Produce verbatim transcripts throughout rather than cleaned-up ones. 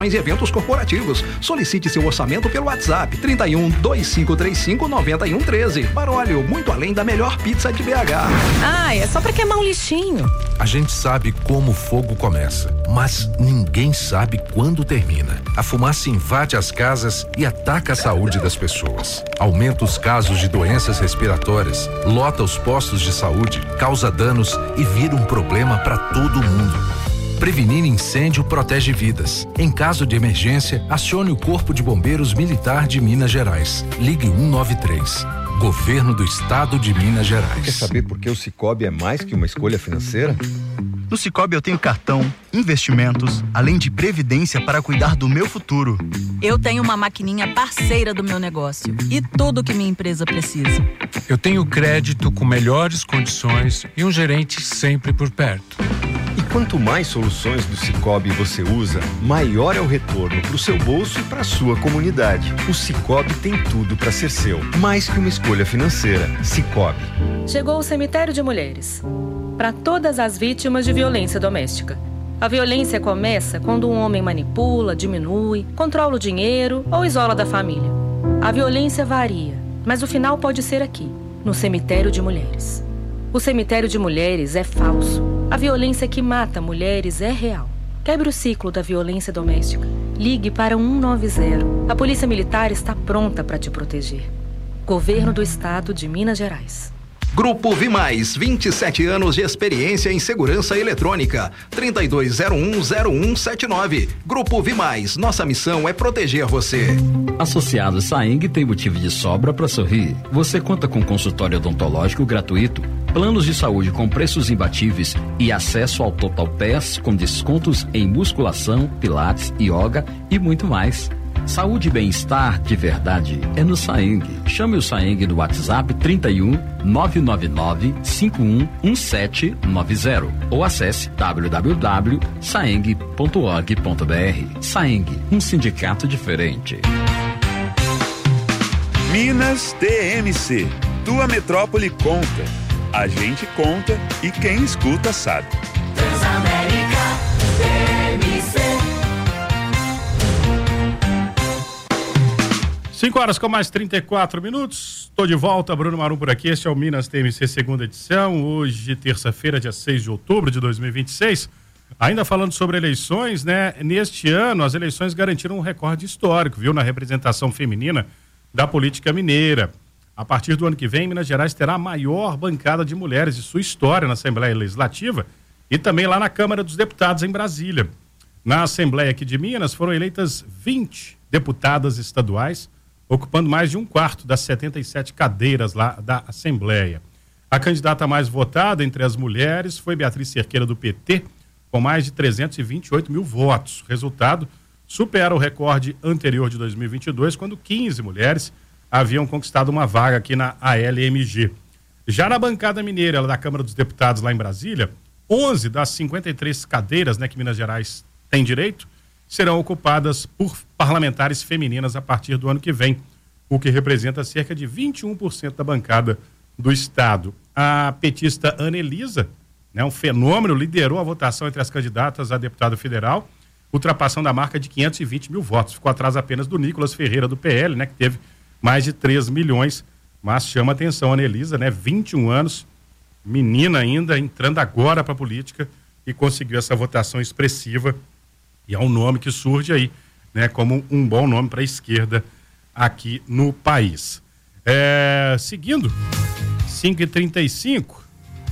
e eventos corporativos. Solicite seu orçamento pelo WhatsApp trinta e um, dois cinco três cinco, noventa e um treze. Barolho, muito além da melhor pizza de B H. Ah, é só pra queimar um lixinho. A gente sabe como o fogo começa, mas ninguém sabe quando termina. A fumaça invade as casas e ataca a saúde das pessoas. Aumenta os casos de doenças respiratórias, lota os postos de saúde, causa danos e vira um problema para todo mundo. Prevenir incêndio protege vidas. Em caso de emergência, acione o Corpo de Bombeiros Militar de Minas Gerais. Ligue um nove três. Governo do Estado de Minas Gerais. Quer saber por que o Sicoob é mais que uma escolha financeira? No Sicoob eu tenho cartão, investimentos, além de previdência para cuidar do meu futuro. Eu tenho uma maquininha parceira do meu negócio e tudo que minha empresa precisa. Eu tenho crédito com melhores condições e um gerente sempre por perto. E quanto mais soluções do Sicoob você usa, maior é o retorno para o seu bolso e para a sua comunidade. O Sicoob tem tudo para ser seu, mais que uma escolha financeira. Sicoob. Chegou o Cemitério de Mulheres. Para todas as vítimas de violência doméstica. A violência começa quando um homem manipula, diminui, controla o dinheiro ou isola da família. A violência varia, mas o final pode ser aqui, no Cemitério de Mulheres. O Cemitério de Mulheres é falso. A violência que mata mulheres é real. Quebre o ciclo da violência doméstica. Ligue para um nove zero. A Polícia Militar está pronta para te proteger. Governo do Estado de Minas Gerais. Grupo Vimais, vinte e sete anos de experiência em segurança eletrônica. trinta e dois zero um, zero um sete nove. Grupo Vimais, nossa missão é proteger você. Associado Saeng tem motivo de sobra para sorrir. Você conta com consultório odontológico gratuito, planos de saúde com preços imbatíveis e acesso ao Total Pass com descontos em musculação, pilates, yoga e muito mais. Saúde e bem-estar de verdade é no Saeng. Chame o Saeng no WhatsApp trinta e um, nove nove nove, cinco um um sete nove zero ou acesse w w w ponto saeng ponto org ponto b r. Saeng, um sindicato diferente. Minas T M C. Tua metrópole conta. A gente conta e quem escuta sabe. Transamérica T M C. cinco horas com mais trinta e quatro minutos. Estou de volta, Bruno Marum por aqui. Este é o Minas T M C segunda edição. Hoje, terça-feira, dia seis de outubro de dois mil e vinte e seis. Ainda falando sobre eleições, né? Neste ano, as eleições garantiram um recorde histórico, viu? Na representação feminina da política mineira. A partir do ano que vem, Minas Gerais terá a maior bancada de mulheres de sua história na Assembleia Legislativa e também lá na Câmara dos Deputados, em Brasília. Na Assembleia aqui de Minas, foram eleitas vinte deputadas estaduais, ocupando mais de um quarto das setenta e sete cadeiras lá da Assembleia. A candidata mais votada entre as mulheres foi Beatriz Cerqueira, do P T, com mais de trezentos e vinte e oito mil votos. O resultado supera o recorde anterior de dois mil e vinte e dois, quando quinze mulheres haviam conquistado uma vaga aqui na A L M G. Já na bancada mineira da Câmara dos Deputados, lá em Brasília, onze das cinquenta e três cadeiras, né, que Minas Gerais tem direito, serão ocupadas por parlamentares femininas a partir do ano que vem, o que representa cerca de vinte e um por cento da bancada do Estado. A petista Ana Elisa, né, um fenômeno, liderou a votação entre as candidatas a deputado federal, ultrapassando a marca de quinhentos e vinte mil votos. Ficou atrás apenas do Nicolas Ferreira, do P L, né, que teve mais de três milhões, mas chama atenção a Ana Elisa, né, vinte e um anos, menina ainda, entrando agora para a política e conseguiu essa votação expressiva. E é um nome que surge aí, né, como um bom nome para a esquerda aqui no país. É, seguindo, cinco e trinta e cinco,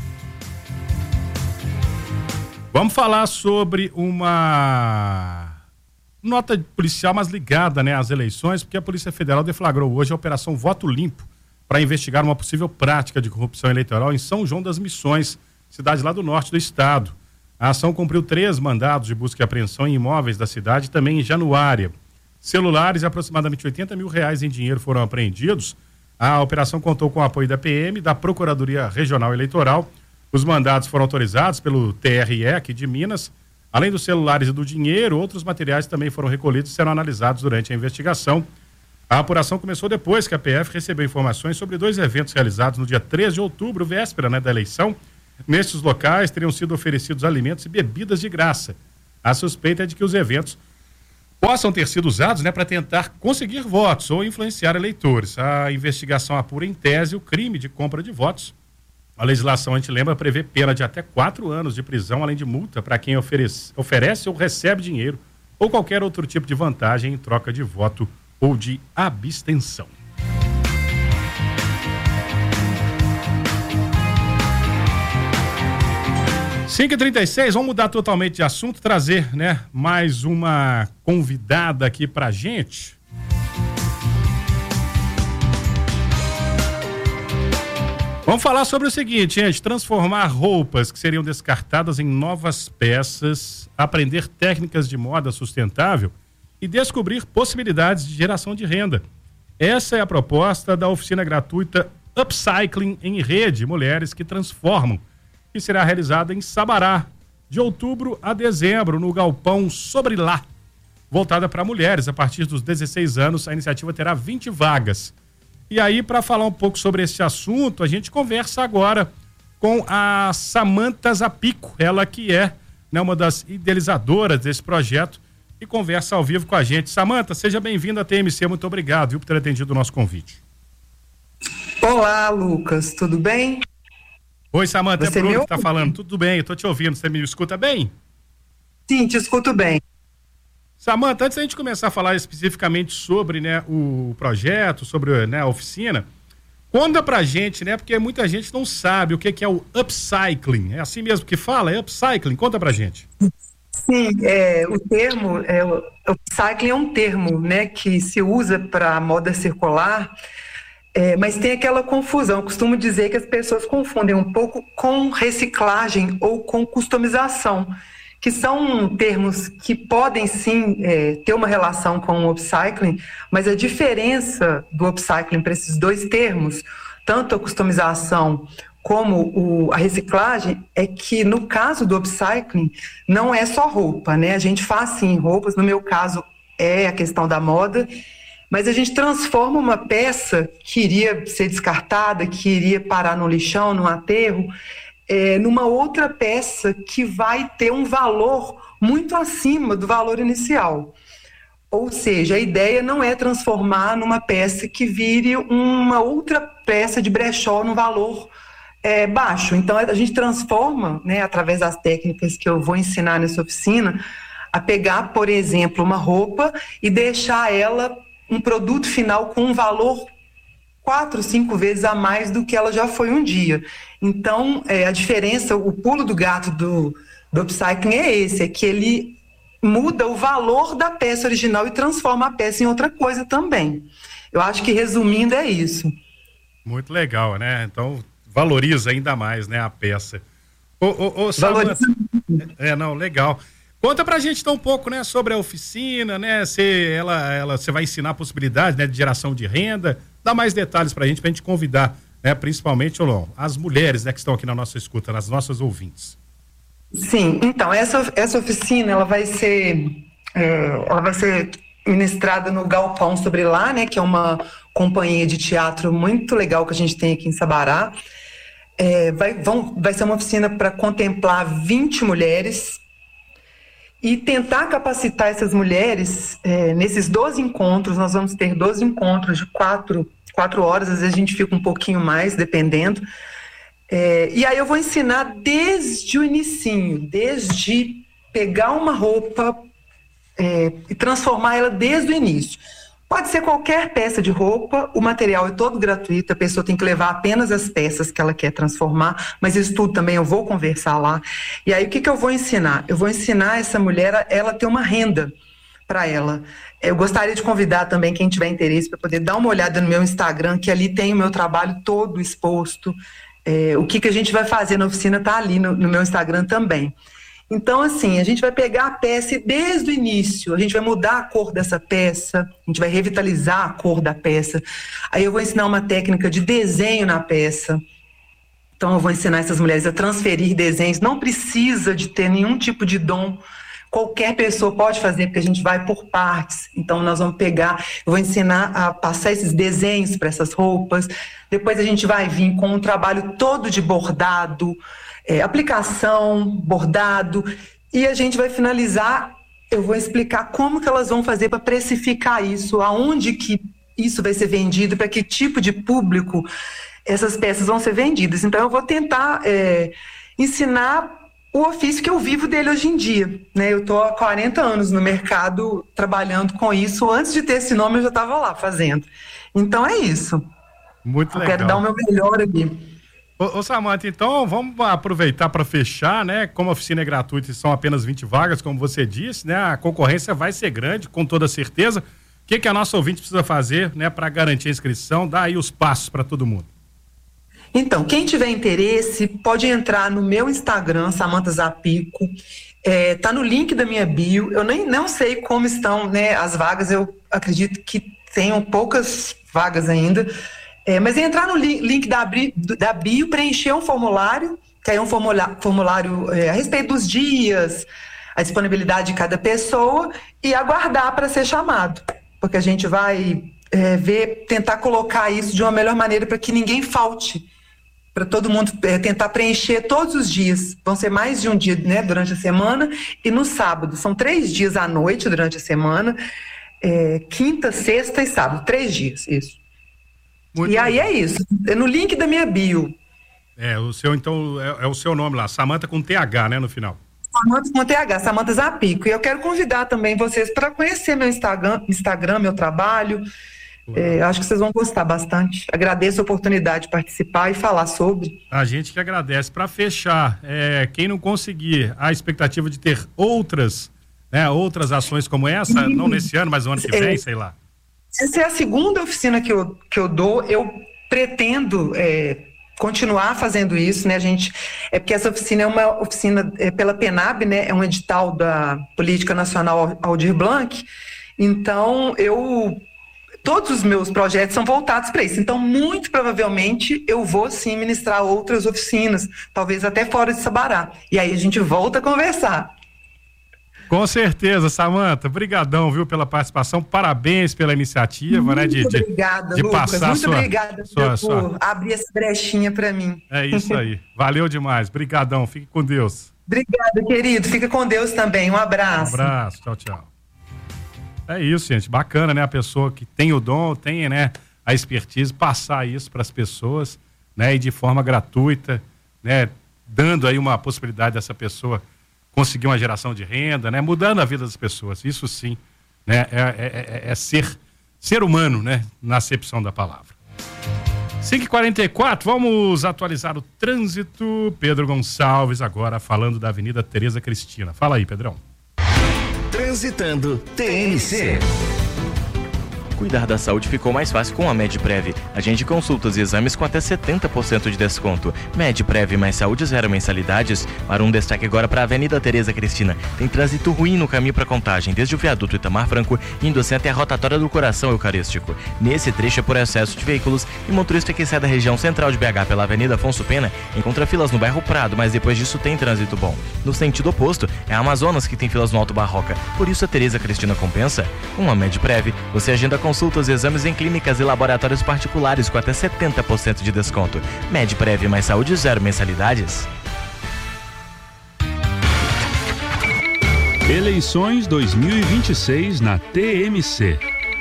vamos falar sobre uma nota policial mais ligada, né, às eleições, porque a Polícia Federal deflagrou hoje a Operação Voto Limpo para investigar uma possível prática de corrupção eleitoral em São João das Missões, cidade lá do norte do estado. A ação cumpriu três mandados de busca e apreensão em imóveis da cidade e também em Januária. Celulares e aproximadamente oitenta mil reais em dinheiro foram apreendidos. A operação contou com o apoio da P M, da Procuradoria Regional Eleitoral. Os mandados foram autorizados pelo T R E aqui de Minas. Além dos celulares e do dinheiro, outros materiais também foram recolhidos e serão analisados durante a investigação. A apuração começou depois que a P F recebeu informações sobre dois eventos realizados no dia três de outubro, véspera, né, da eleição. Nestes locais teriam sido oferecidos alimentos e bebidas de graça. A suspeita é de que os eventos possam ter sido usados, né, para tentar conseguir votos ou influenciar eleitores. A investigação apura em tese o crime de compra de votos. A legislação, a gente lembra, prevê pena de até quatro anos de prisão, além de multa para quem oferece, oferece ou recebe dinheiro ou qualquer outro tipo de vantagem em troca de voto ou de abstenção. cinco e trinta e seis, vamos mudar totalmente de assunto, trazer, né, mais uma convidada aqui pra gente. Vamos falar sobre o seguinte, gente, transformar roupas que seriam descartadas em novas peças, aprender técnicas de moda sustentável e descobrir possibilidades de geração de renda. Essa é a proposta da oficina gratuita Upcycling em Rede, Mulheres que Transformam, que será realizada em Sabará, de outubro a dezembro, no Galpão Sobre Lá. Voltada para mulheres, a partir dos dezesseis anos, a iniciativa terá vinte vagas. E aí, para falar um pouco sobre esse assunto, a gente conversa agora com a Samantha Zapico, ela que é, né, uma das idealizadoras desse projeto, e conversa ao vivo com a gente. Samantha, seja bem-vinda à T M C, muito obrigado, viu, por ter atendido o nosso convite. Olá, Lucas, tudo bem? Oi, Samantha, Você é Bruno me que tá falando. Tudo bem, eu tô te ouvindo. Você me escuta bem? Sim, te escuto bem. Samantha, antes da gente começar a falar especificamente sobre, né, o projeto, sobre, né, a oficina, conta pra gente, né, porque muita gente não sabe o que, que é o upcycling. É assim mesmo que fala? É upcycling? Conta pra gente. Sim, é, o termo, é, o upcycling é um termo, né, que se usa para moda circular. É, mas tem aquela confusão, eu costumo dizer que as pessoas confundem um pouco com reciclagem ou com customização, que são termos que podem sim é, ter uma relação com o upcycling, mas a diferença do upcycling para esses dois termos, tanto a customização como o, a reciclagem, é que no caso do upcycling não é só roupa, né? A gente faz sim roupas, no meu caso é a questão da moda, mas a gente transforma uma peça que iria ser descartada, que iria parar no lixão, no aterro, é, numa outra peça que vai ter um valor muito acima do valor inicial. Ou seja, a ideia não é transformar numa peça que vire uma outra peça de brechó no valor é, baixo. Então a gente transforma, né, através das técnicas que eu vou ensinar nessa oficina, a pegar, por exemplo, uma roupa e deixar ela um produto final com um valor quatro, cinco vezes a mais do que ela já foi um dia. Então, é, a diferença, o pulo do gato do, do upcycling é esse, é que ele muda o valor da peça original e transforma a peça em outra coisa também. Eu acho que, resumindo, é isso. Muito legal, né? Então, valoriza ainda mais, né, a peça. Ô, ô, ô, Samantha, é, não, legal. Conta pra gente então um pouco, né, sobre a oficina, né, se ela, ela, você vai ensinar a possibilidade, né, de geração de renda, dá mais detalhes pra gente, pra gente convidar, né, principalmente, Olô, as mulheres, né, que estão aqui na nossa escuta, nas nossas ouvintes. Sim, então, essa, essa oficina, ela vai ser, é, ela vai ser ministrada no Galpão Sobre Lá, né, que é uma companhia de teatro muito legal que a gente tem aqui em Sabará. É, vai, vão, vai ser uma oficina para contemplar vinte mulheres, e tentar capacitar essas mulheres, é, nesses doze encontros, nós vamos ter doze encontros de quatro, quatro horas, às vezes a gente fica um pouquinho mais, dependendo. É, e aí eu vou ensinar desde o inicinho, desde pegar uma roupa é, e transformar ela desde o início. Pode ser qualquer peça de roupa, o material é todo gratuito, a pessoa tem que levar apenas as peças que ela quer transformar, mas isso tudo também eu vou conversar lá. E aí o que, que eu vou ensinar? Eu vou ensinar essa mulher a ela ter uma renda para ela. Eu gostaria de convidar também quem tiver interesse para poder dar uma olhada no meu Instagram, que ali tem o meu trabalho todo exposto. É, o que, que a gente vai fazer na oficina está ali no, no meu Instagram também. Então, assim, a gente vai pegar a peça e desde o início, a gente vai mudar a cor dessa peça, a gente vai revitalizar a cor da peça. Aí eu vou ensinar uma técnica de desenho na peça. Então, eu vou ensinar essas mulheres a transferir desenhos. Não precisa de ter nenhum tipo de dom. Qualquer pessoa pode fazer, porque a gente vai por partes. Então, nós vamos pegar, eu vou ensinar a passar esses desenhos para essas roupas. Depois a gente vai vir com um trabalho todo de bordado, É, aplicação, bordado, e a gente vai finalizar eu vou explicar como que elas vão fazer para precificar isso, aonde que isso vai ser vendido, para que tipo de público essas peças vão ser vendidas. Então, eu vou tentar é, ensinar o ofício que eu vivo dele hoje em dia, né? Eu estou há quarenta anos no mercado trabalhando com isso. Antes de ter esse nome, eu já estava lá fazendo. Então, é isso. Muito eu legal. Quero dar o meu melhor aqui. Ô, ô Samanta, então vamos aproveitar para fechar, né? Como a oficina é gratuita e são apenas vinte vagas, como você disse, né? A concorrência vai ser grande, com toda certeza. O que, que a nossa ouvinte precisa fazer, né, para garantir a inscrição? Dá aí os passos para todo mundo. Então, quem tiver interesse, pode entrar no meu Instagram, Samanta Zapico. É, tá no link da minha bio. Eu nem não sei como estão, né, as vagas. Eu acredito que tenham poucas vagas ainda. É, mas entrar no li- link da, da bio, preencher um formulário, que é um formulário, formulário é, a respeito dos dias, a disponibilidade de cada pessoa, e aguardar para ser chamado. Porque a gente vai é, ver, tentar colocar isso de uma melhor maneira para que ninguém falte, para todo mundo é, tentar preencher todos os dias. Vão ser mais de um dia, né, durante a semana, e no sábado. São três dias à noite durante a semana, é, quinta, sexta e sábado. Três dias, isso. Muito e bom. Aí é isso. É no link da minha bio. É, o seu, então, é, é o seu nome lá, Samanta com T H, né, no final. Samanta com T H, Samanta Zapico. E eu quero convidar também vocês para conhecer meu Instagram, Instagram, meu trabalho. É, acho que vocês vão gostar bastante. Agradeço a oportunidade de participar e falar sobre. A gente que agradece. Para fechar, é, quem não conseguir a expectativa de ter outras, né, outras ações como essa, e, não nesse ano, mas no ano que vem, é, sei lá. Essa é a segunda oficina que eu, que eu dou. Eu pretendo é, continuar fazendo isso, né, gente? É porque essa oficina é uma oficina é, pela PENAB, né? É um edital da Política Nacional Aldir Blanc. Então, eu... Todos os meus projetos são voltados para isso. Então, muito provavelmente, eu vou sim ministrar outras oficinas, talvez até fora de Sabará. E aí a gente volta a conversar. Com certeza, Samanta. Brigadão, viu, pela participação. Parabéns pela iniciativa, muito né? De, de, obrigada, de Lucas. Passar muito sua, obrigada sua, por sua... abrir essa brechinha para mim. É isso aí. Valeu demais. Brigadão. Fique com Deus. Obrigada, querido. Fica com Deus também. Um abraço. Um abraço. Tchau, tchau. É isso, gente. Bacana, né? A pessoa que tem o dom, tem, né, a expertise, passar isso para as pessoas, né? E de forma gratuita, né? Dando aí uma possibilidade dessa pessoa conseguir uma geração de renda, né? Mudando a vida das pessoas. Isso sim, né? É, é, é, é ser, ser humano, né? Na acepção da palavra. cinco e quarenta e quatro, vamos atualizar o trânsito. Pedro Gonçalves agora falando da Avenida Tereza Cristina. Fala aí, Pedrão. Transitando T M C. Cuidar da saúde ficou mais fácil com a Medprev. Agende consultas e exames com até setenta por cento de desconto. Medprev mais saúde zero mensalidades. Para um destaque agora para a Avenida Tereza Cristina. Tem trânsito ruim no caminho para Contagem, desde o viaduto Itamar Franco, indo assim até a rotatória do Coração Eucarístico. Nesse trecho é por excesso de veículos e motorista que sai da região central de B H pela Avenida Afonso Pena encontra filas no bairro Prado, mas depois disso tem trânsito bom. No sentido oposto, é a Amazonas que tem filas no Alto Barroca. Por isso a Tereza Cristina compensa. Com a Medprev, você agenda com consultas e exames em clínicas e laboratórios particulares com até setenta por cento de desconto. Medprev mais saúde zero mensalidades. Eleições dois mil e vinte e seis na T M C.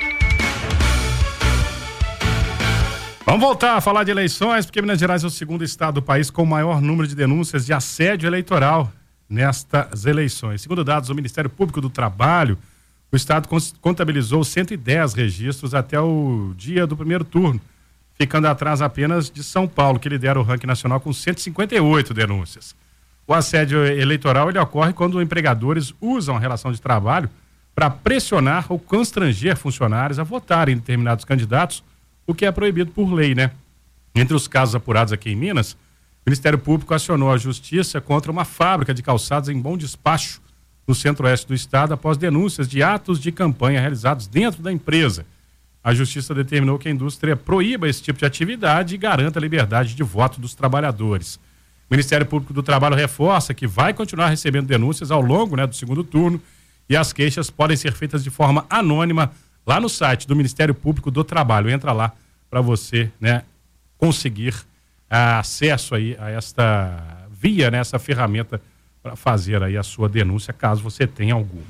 Vamos voltar a falar de eleições, porque Minas Gerais é o segundo estado do país com o maior número de denúncias de assédio eleitoral nestas eleições. Segundo dados do Ministério Público do Trabalho, o estado contabilizou cento e dez registros até o dia do primeiro turno, ficando atrás apenas de São Paulo, que lidera o ranking nacional com cento e cinquenta e oito denúncias. O assédio eleitoral ele ocorre quando empregadores usam a relação de trabalho para pressionar ou constranger funcionários a votarem em determinados candidatos, o que é proibido por lei, né? Entre os casos apurados aqui em Minas, o Ministério Público acionou a justiça contra uma fábrica de calçados em Bom Despacho, no centro-oeste do estado, após denúncias de atos de campanha realizados dentro da empresa. A justiça determinou que a indústria proíba esse tipo de atividade e garanta a liberdade de voto dos trabalhadores. O Ministério Público do Trabalho reforça que vai continuar recebendo denúncias ao longo, né, do segundo turno, e as queixas podem ser feitas de forma anônima lá no site do Ministério Público do Trabalho. Entra lá para você, né, conseguir ah, acesso aí a esta via, né, essa ferramenta para fazer aí a sua denúncia, caso você tenha alguma.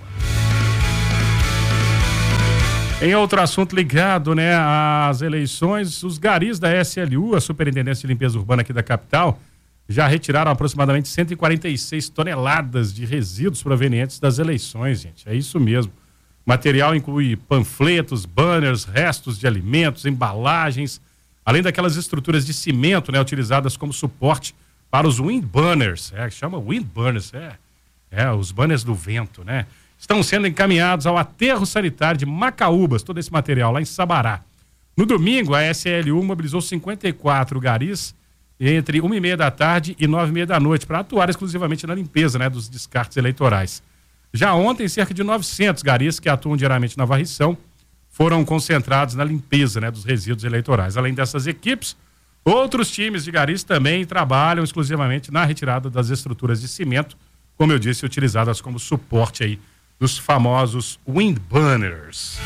Em outro assunto ligado, né, às eleições, os garis da S L U, a Superintendência de Limpeza Urbana aqui da capital, já retiraram aproximadamente cento e quarenta e seis toneladas de resíduos provenientes das eleições, gente. É isso mesmo. O material inclui panfletos, banners, restos de alimentos, embalagens, além daquelas estruturas de cimento, né, utilizadas como suporte para os wind banners. É, chama wind banners, é, é, os banners do vento, né? Estão sendo encaminhados ao aterro sanitário de Macaúbas, todo esse material lá em Sabará. No domingo, a S L U mobilizou cinquenta e quatro garis entre uma e meia da tarde e nove e meia da noite para atuar exclusivamente na limpeza, né, dos descartes eleitorais. Já ontem, cerca de novecentos garis que atuam diariamente na varrição foram concentrados na limpeza, né, dos resíduos eleitorais. Além dessas equipes, outros times de garis também trabalham exclusivamente na retirada das estruturas de cimento, como eu disse, utilizadas como suporte aí dos famosos wind banners.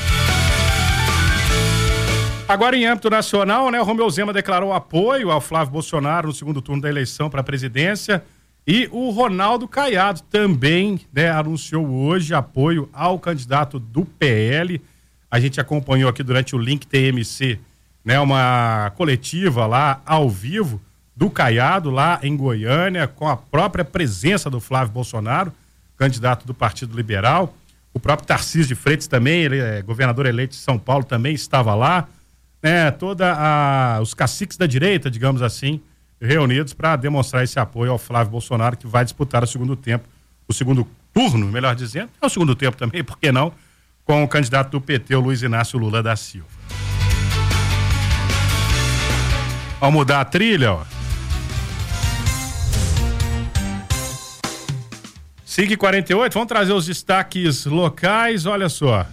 Agora, em âmbito nacional, né, o Romeu Zema declarou apoio ao Flávio Bolsonaro no segundo turno da eleição para a presidência, e o Ronaldo Caiado também, né, anunciou hoje apoio ao candidato do P L. A gente acompanhou aqui durante o Link T M C, né, uma coletiva lá ao vivo do Caiado, lá em Goiânia, com a própria presença do Flávio Bolsonaro, candidato do Partido Liberal. O próprio Tarcísio de Freitas também, ele é governador eleito de São Paulo, também estava lá. Né, toda a, os caciques da direita, digamos assim, reunidos para demonstrar esse apoio ao Flávio Bolsonaro, que vai disputar o segundo tempo, o segundo turno, melhor dizendo, é o segundo tempo também, por que não, com o candidato do P T, o Luiz Inácio Lula da Silva. Vamos mudar a trilha, ó. cinco e quarenta e oito, vamos trazer os destaques locais, olha só.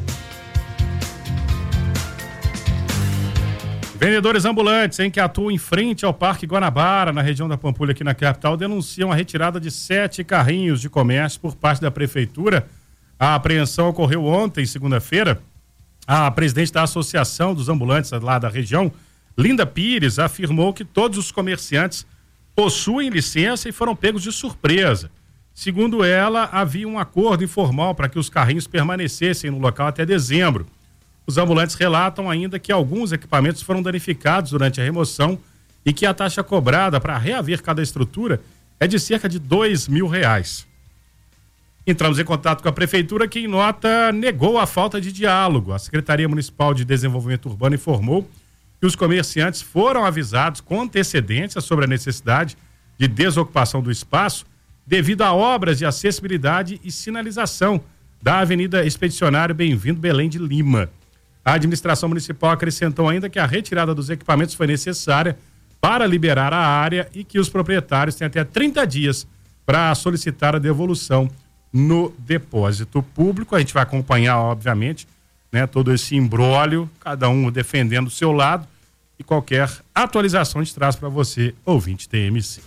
Vendedores ambulantes, hein, que atuam em frente ao Parque Guanabara, na região da Pampulha, aqui na capital, denunciam a retirada de sete carrinhos de comércio por parte da prefeitura. A apreensão ocorreu ontem, segunda-feira. A presidente da Associação dos Ambulantes lá da região, Linda Pires, afirmou que todos os comerciantes possuem licença e foram pegos de surpresa. Segundo ela, havia um acordo informal para que os carrinhos permanecessem no local até dezembro. Os ambulantes relatam ainda que alguns equipamentos foram danificados durante a remoção e que a taxa cobrada para reaver cada estrutura é de cerca de dois mil reais. Entramos em contato com a prefeitura, que em nota negou a falta de diálogo. A Secretaria Municipal de Desenvolvimento Urbano informou que os comerciantes foram avisados com antecedência sobre a necessidade de desocupação do espaço devido a obras de acessibilidade e sinalização da Avenida Expedicionário Bem-vindo Belém de Lima. A administração municipal acrescentou ainda que a retirada dos equipamentos foi necessária para liberar a área e que os proprietários têm até trinta dias para solicitar a devolução no depósito público. A gente vai acompanhar, obviamente, né, todo esse imbróglio, cada um defendendo o seu lado, e qualquer atualização a gente traz para você, ouvinte T M C.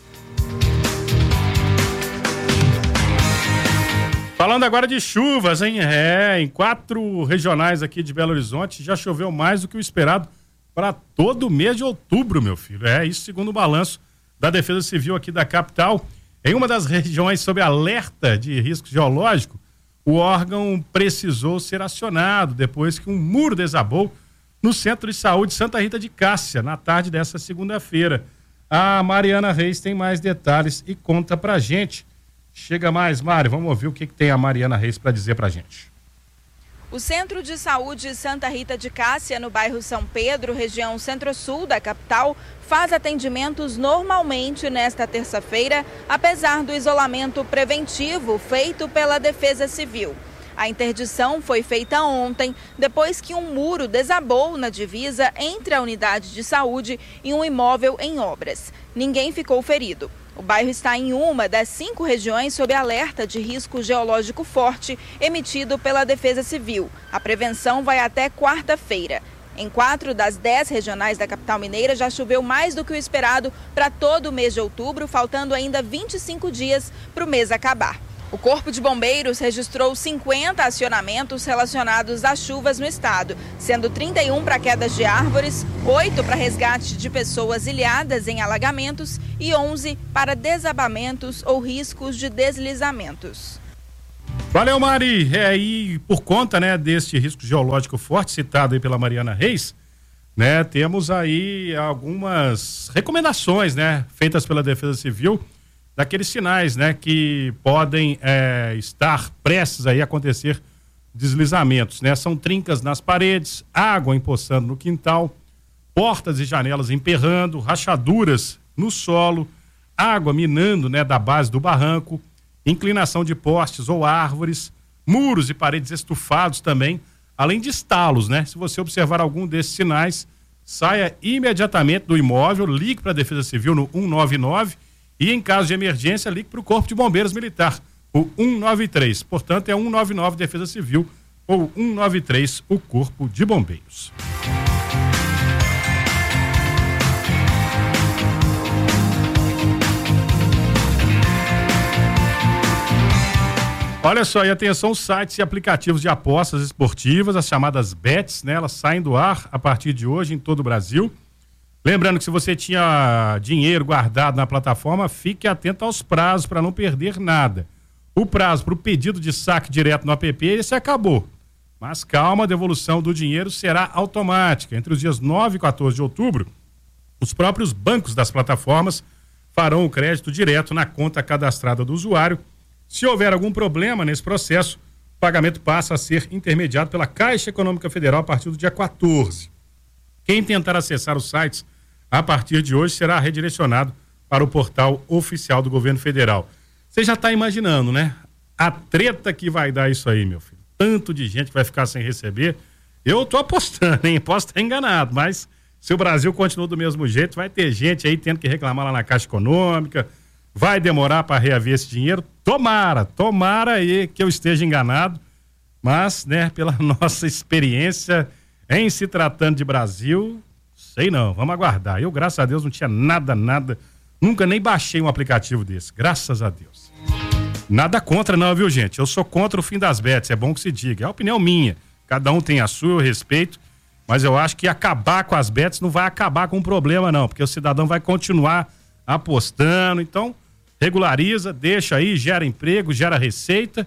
Falando agora de chuvas, hein? É, em quatro regionais aqui de Belo Horizonte já choveu mais do que o esperado para todo o mês de outubro, meu filho. É isso segundo o balanço da Defesa Civil aqui da capital. Em uma das regiões sob alerta de risco geológico, o órgão precisou ser acionado depois que um muro desabou no Centro de Saúde Santa Rita de Cássia, na tarde dessa segunda-feira. A Mariana Reis tem mais detalhes e conta pra gente. Chega mais, Mari, vamos ouvir o que, que tem a Mariana Reis para dizer pra gente. O Centro de Saúde Santa Rita de Cássia, no bairro São Pedro, região centro-sul da capital, faz atendimentos normalmente nesta terça-feira, apesar do isolamento preventivo feito pela Defesa Civil. A interdição foi feita ontem, depois que um muro desabou na divisa entre a unidade de saúde e um imóvel em obras. Ninguém ficou ferido. O bairro está em uma das cinco regiões sob alerta de risco geológico forte emitido pela Defesa Civil. A prevenção vai até quarta-feira. Em quatro das dez regionais da capital mineira já choveu mais do que o esperado para todo o mês de outubro, faltando ainda vinte e cinco dias para o mês acabar. O Corpo de Bombeiros registrou cinquenta acionamentos relacionados às chuvas no estado, sendo trinta e um para quedas de árvores, oito para resgate de pessoas ilhadas em alagamentos e onze para desabamentos ou riscos de deslizamentos. Valeu, Mari. É aí, por conta, né, deste risco geológico forte citado aí pela Mariana Reis, né, temos aí algumas recomendações, né, feitas pela Defesa Civil, daqueles sinais, né, que podem é, estar prestes aí a acontecer deslizamentos, né? São trincas nas paredes, água empoçando no quintal, portas e janelas emperrando, rachaduras no solo, água minando, né, da base do barranco, inclinação de postes ou árvores, muros e paredes estufados também, além de estalos, né? Se você observar algum desses sinais, saia imediatamente do imóvel, ligue para a Defesa Civil no um nove nove e, em caso de emergência, ligue para o Corpo de Bombeiros Militar, o um nove três. Portanto, é um nove nove Defesa Civil ou um nove três o Corpo de Bombeiros. Olha só, e atenção, sites e aplicativos de apostas esportivas, as chamadas bets, né? Elas saem do ar a partir de hoje em todo o Brasil. Lembrando que se você tinha dinheiro guardado na plataforma, fique atento aos prazos para não perder nada. O prazo para o pedido de saque direto no app, esse acabou. Mas calma, a devolução do dinheiro será automática. Entre os dias nove e quatorze de outubro, os próprios bancos das plataformas farão o crédito direto na conta cadastrada do usuário. Se houver algum problema nesse processo, o pagamento passa a ser intermediado pela Caixa Econômica Federal a partir do dia quatorze. Quem tentar acessar os sites a partir de hoje será redirecionado para o portal oficial do governo federal. Você já está imaginando, né? A treta que vai dar isso aí, meu filho. Tanto de gente que vai ficar sem receber. Eu tô apostando, hein? Posso estar enganado, mas se o Brasil continua do mesmo jeito, vai ter gente aí tendo que reclamar lá na Caixa Econômica. Vai demorar para reaver esse dinheiro? Tomara, tomara aí que eu esteja enganado, mas, né, pela nossa experiência em se tratando de Brasil, sei não, vamos aguardar. Eu, graças a Deus, não tinha nada, nada, nunca nem baixei um aplicativo desse, graças a Deus. Nada contra não, viu, gente? Eu sou contra o fim das bets, é bom que se diga, é a opinião minha, cada um tem a sua, eu respeito, mas eu acho que acabar com as bets não vai acabar com o problema não, porque o cidadão vai continuar apostando, então regulariza, deixa aí, gera emprego, gera receita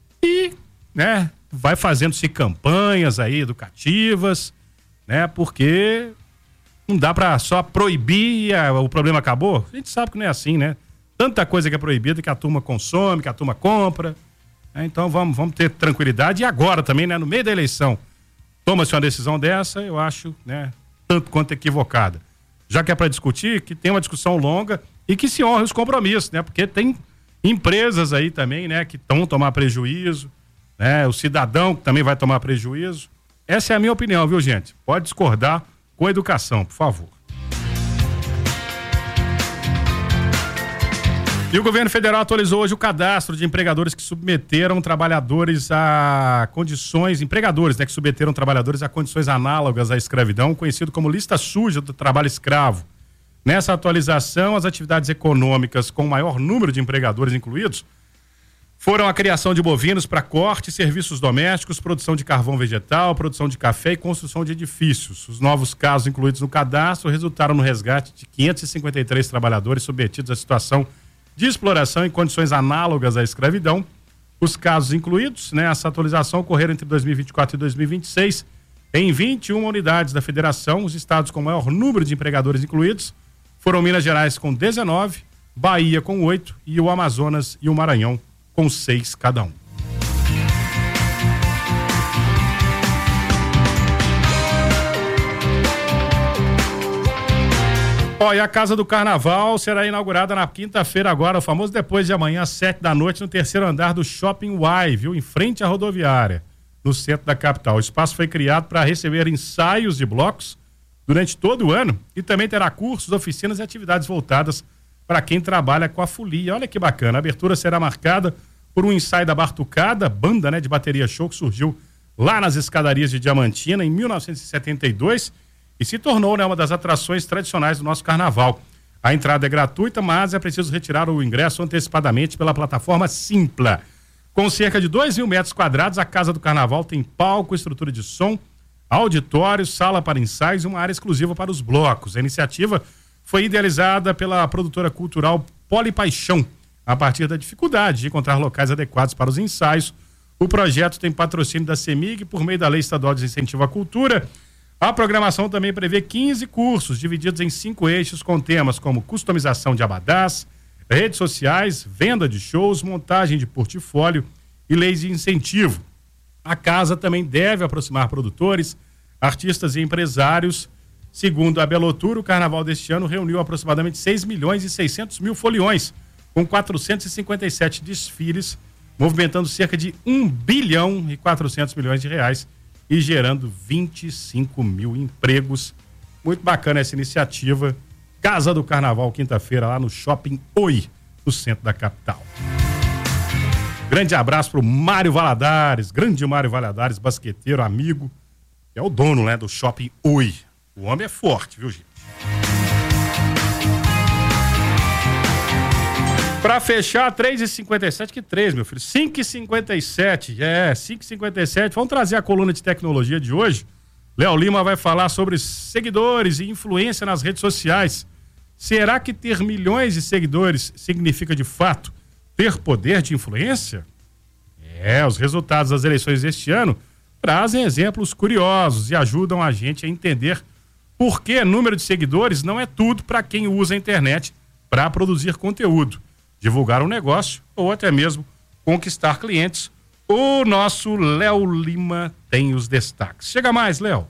e, né, vai fazendo-se campanhas aí educativas, né, porque não dá pra só proibir e a, o problema acabou. A gente sabe que não é assim, né? Tanta coisa que é proibida que a turma consome, que a turma compra, né? Então vamos, vamos ter tranquilidade e agora também, né, no meio da eleição, toma-se uma decisão dessa, eu acho, né, tanto quanto equivocada. Já que é para discutir, que tem uma discussão longa e que se honre os compromissos, né? Porque tem empresas aí também, né, que estão tomar prejuízo, né? O cidadão que também vai tomar prejuízo. Essa é a minha opinião, viu, gente? Pode discordar com educação, por favor. E o governo federal atualizou hoje o cadastro de empregadores que submeteram trabalhadores a condições, empregadores, né, que submeteram trabalhadores a condições análogas à escravidão, conhecido como lista suja do trabalho escravo. Nessa atualização, as atividades econômicas com maior número de empregadores incluídos foram a criação de bovinos para corte, serviços domésticos, produção de carvão vegetal, produção de café e construção de edifícios. Os novos casos incluídos no cadastro resultaram no resgate de quinhentos e cinquenta e três trabalhadores submetidos à situação de exploração em condições análogas à escravidão. Os casos incluídos, né, essa atualização ocorreram entre dois mil e vinte e quatro e dois mil e vinte e seis em vinte e uma unidades da federação. Os estados com maior número de empregadores incluídos foram Minas Gerais com dezenove, Bahia com oito e o Amazonas e o Maranhão com seis cada um. Ó, e a Casa do Carnaval será inaugurada na quinta-feira agora, o famoso depois de amanhã, às sete da noite, no terceiro andar do Shopping Y, viu? Em frente à rodoviária, no centro da capital. O espaço foi criado para receber ensaios de blocos durante todo o ano e também terá cursos, oficinas e atividades voltadas para quem trabalha com a folia. Olha que bacana, a abertura será marcada por um ensaio da Bartucada, banda, né, de bateria show que surgiu lá nas escadarias de Diamantina em mil novecentos e setenta e dois e se tornou, né, uma das atrações tradicionais do nosso carnaval. A entrada é gratuita, mas é preciso retirar o ingresso antecipadamente pela plataforma Simpla. Com cerca de dois mil metros quadrados, a Casa do Carnaval tem palco, estrutura de som, auditório, sala para ensaios e uma área exclusiva para os blocos. A iniciativa foi idealizada pela produtora cultural Polipaixão. A partir da dificuldade de encontrar locais adequados para os ensaios, o projeto tem patrocínio da CEMIG por meio da Lei Estadual de Incentivo à Cultura. A programação também prevê quinze cursos divididos em cinco eixos com temas como customização de abadás, redes sociais, venda de shows, montagem de portfólio e leis de incentivo. A casa também deve aproximar produtores, artistas e empresários. Segundo a Belotur, o carnaval deste ano reuniu aproximadamente seis milhões e seiscentos mil foliões, com quatrocentos e cinquenta e sete desfiles, movimentando cerca de um bilhão e quatrocentos milhões de reais e gerando vinte e cinco mil empregos. Muito bacana essa iniciativa. Casa do Carnaval, quinta-feira, lá no Shopping Oi, no centro da capital. Grande abraço pro Mário Valadares, grande Mário Valadares, basqueteiro, amigo, que é o dono, né, do Shopping Oi. O homem é forte, viu, gente? Pra fechar, três e cinquenta e sete, que três, meu filho? cinco e cinquenta e sete, é, cinco e cinquenta e sete. Vamos trazer a coluna de tecnologia de hoje. Léo Lima vai falar sobre seguidores e influência nas redes sociais. Será que ter milhões de seguidores significa, de fato, ter poder de influência? É, os resultados das eleições deste ano trazem exemplos curiosos e ajudam a gente a entender por que número de seguidores não é tudo para quem usa a internet para produzir conteúdo, divulgar um negócio ou até mesmo conquistar clientes. O nosso Léo Lima tem os destaques. Chega mais, Léo.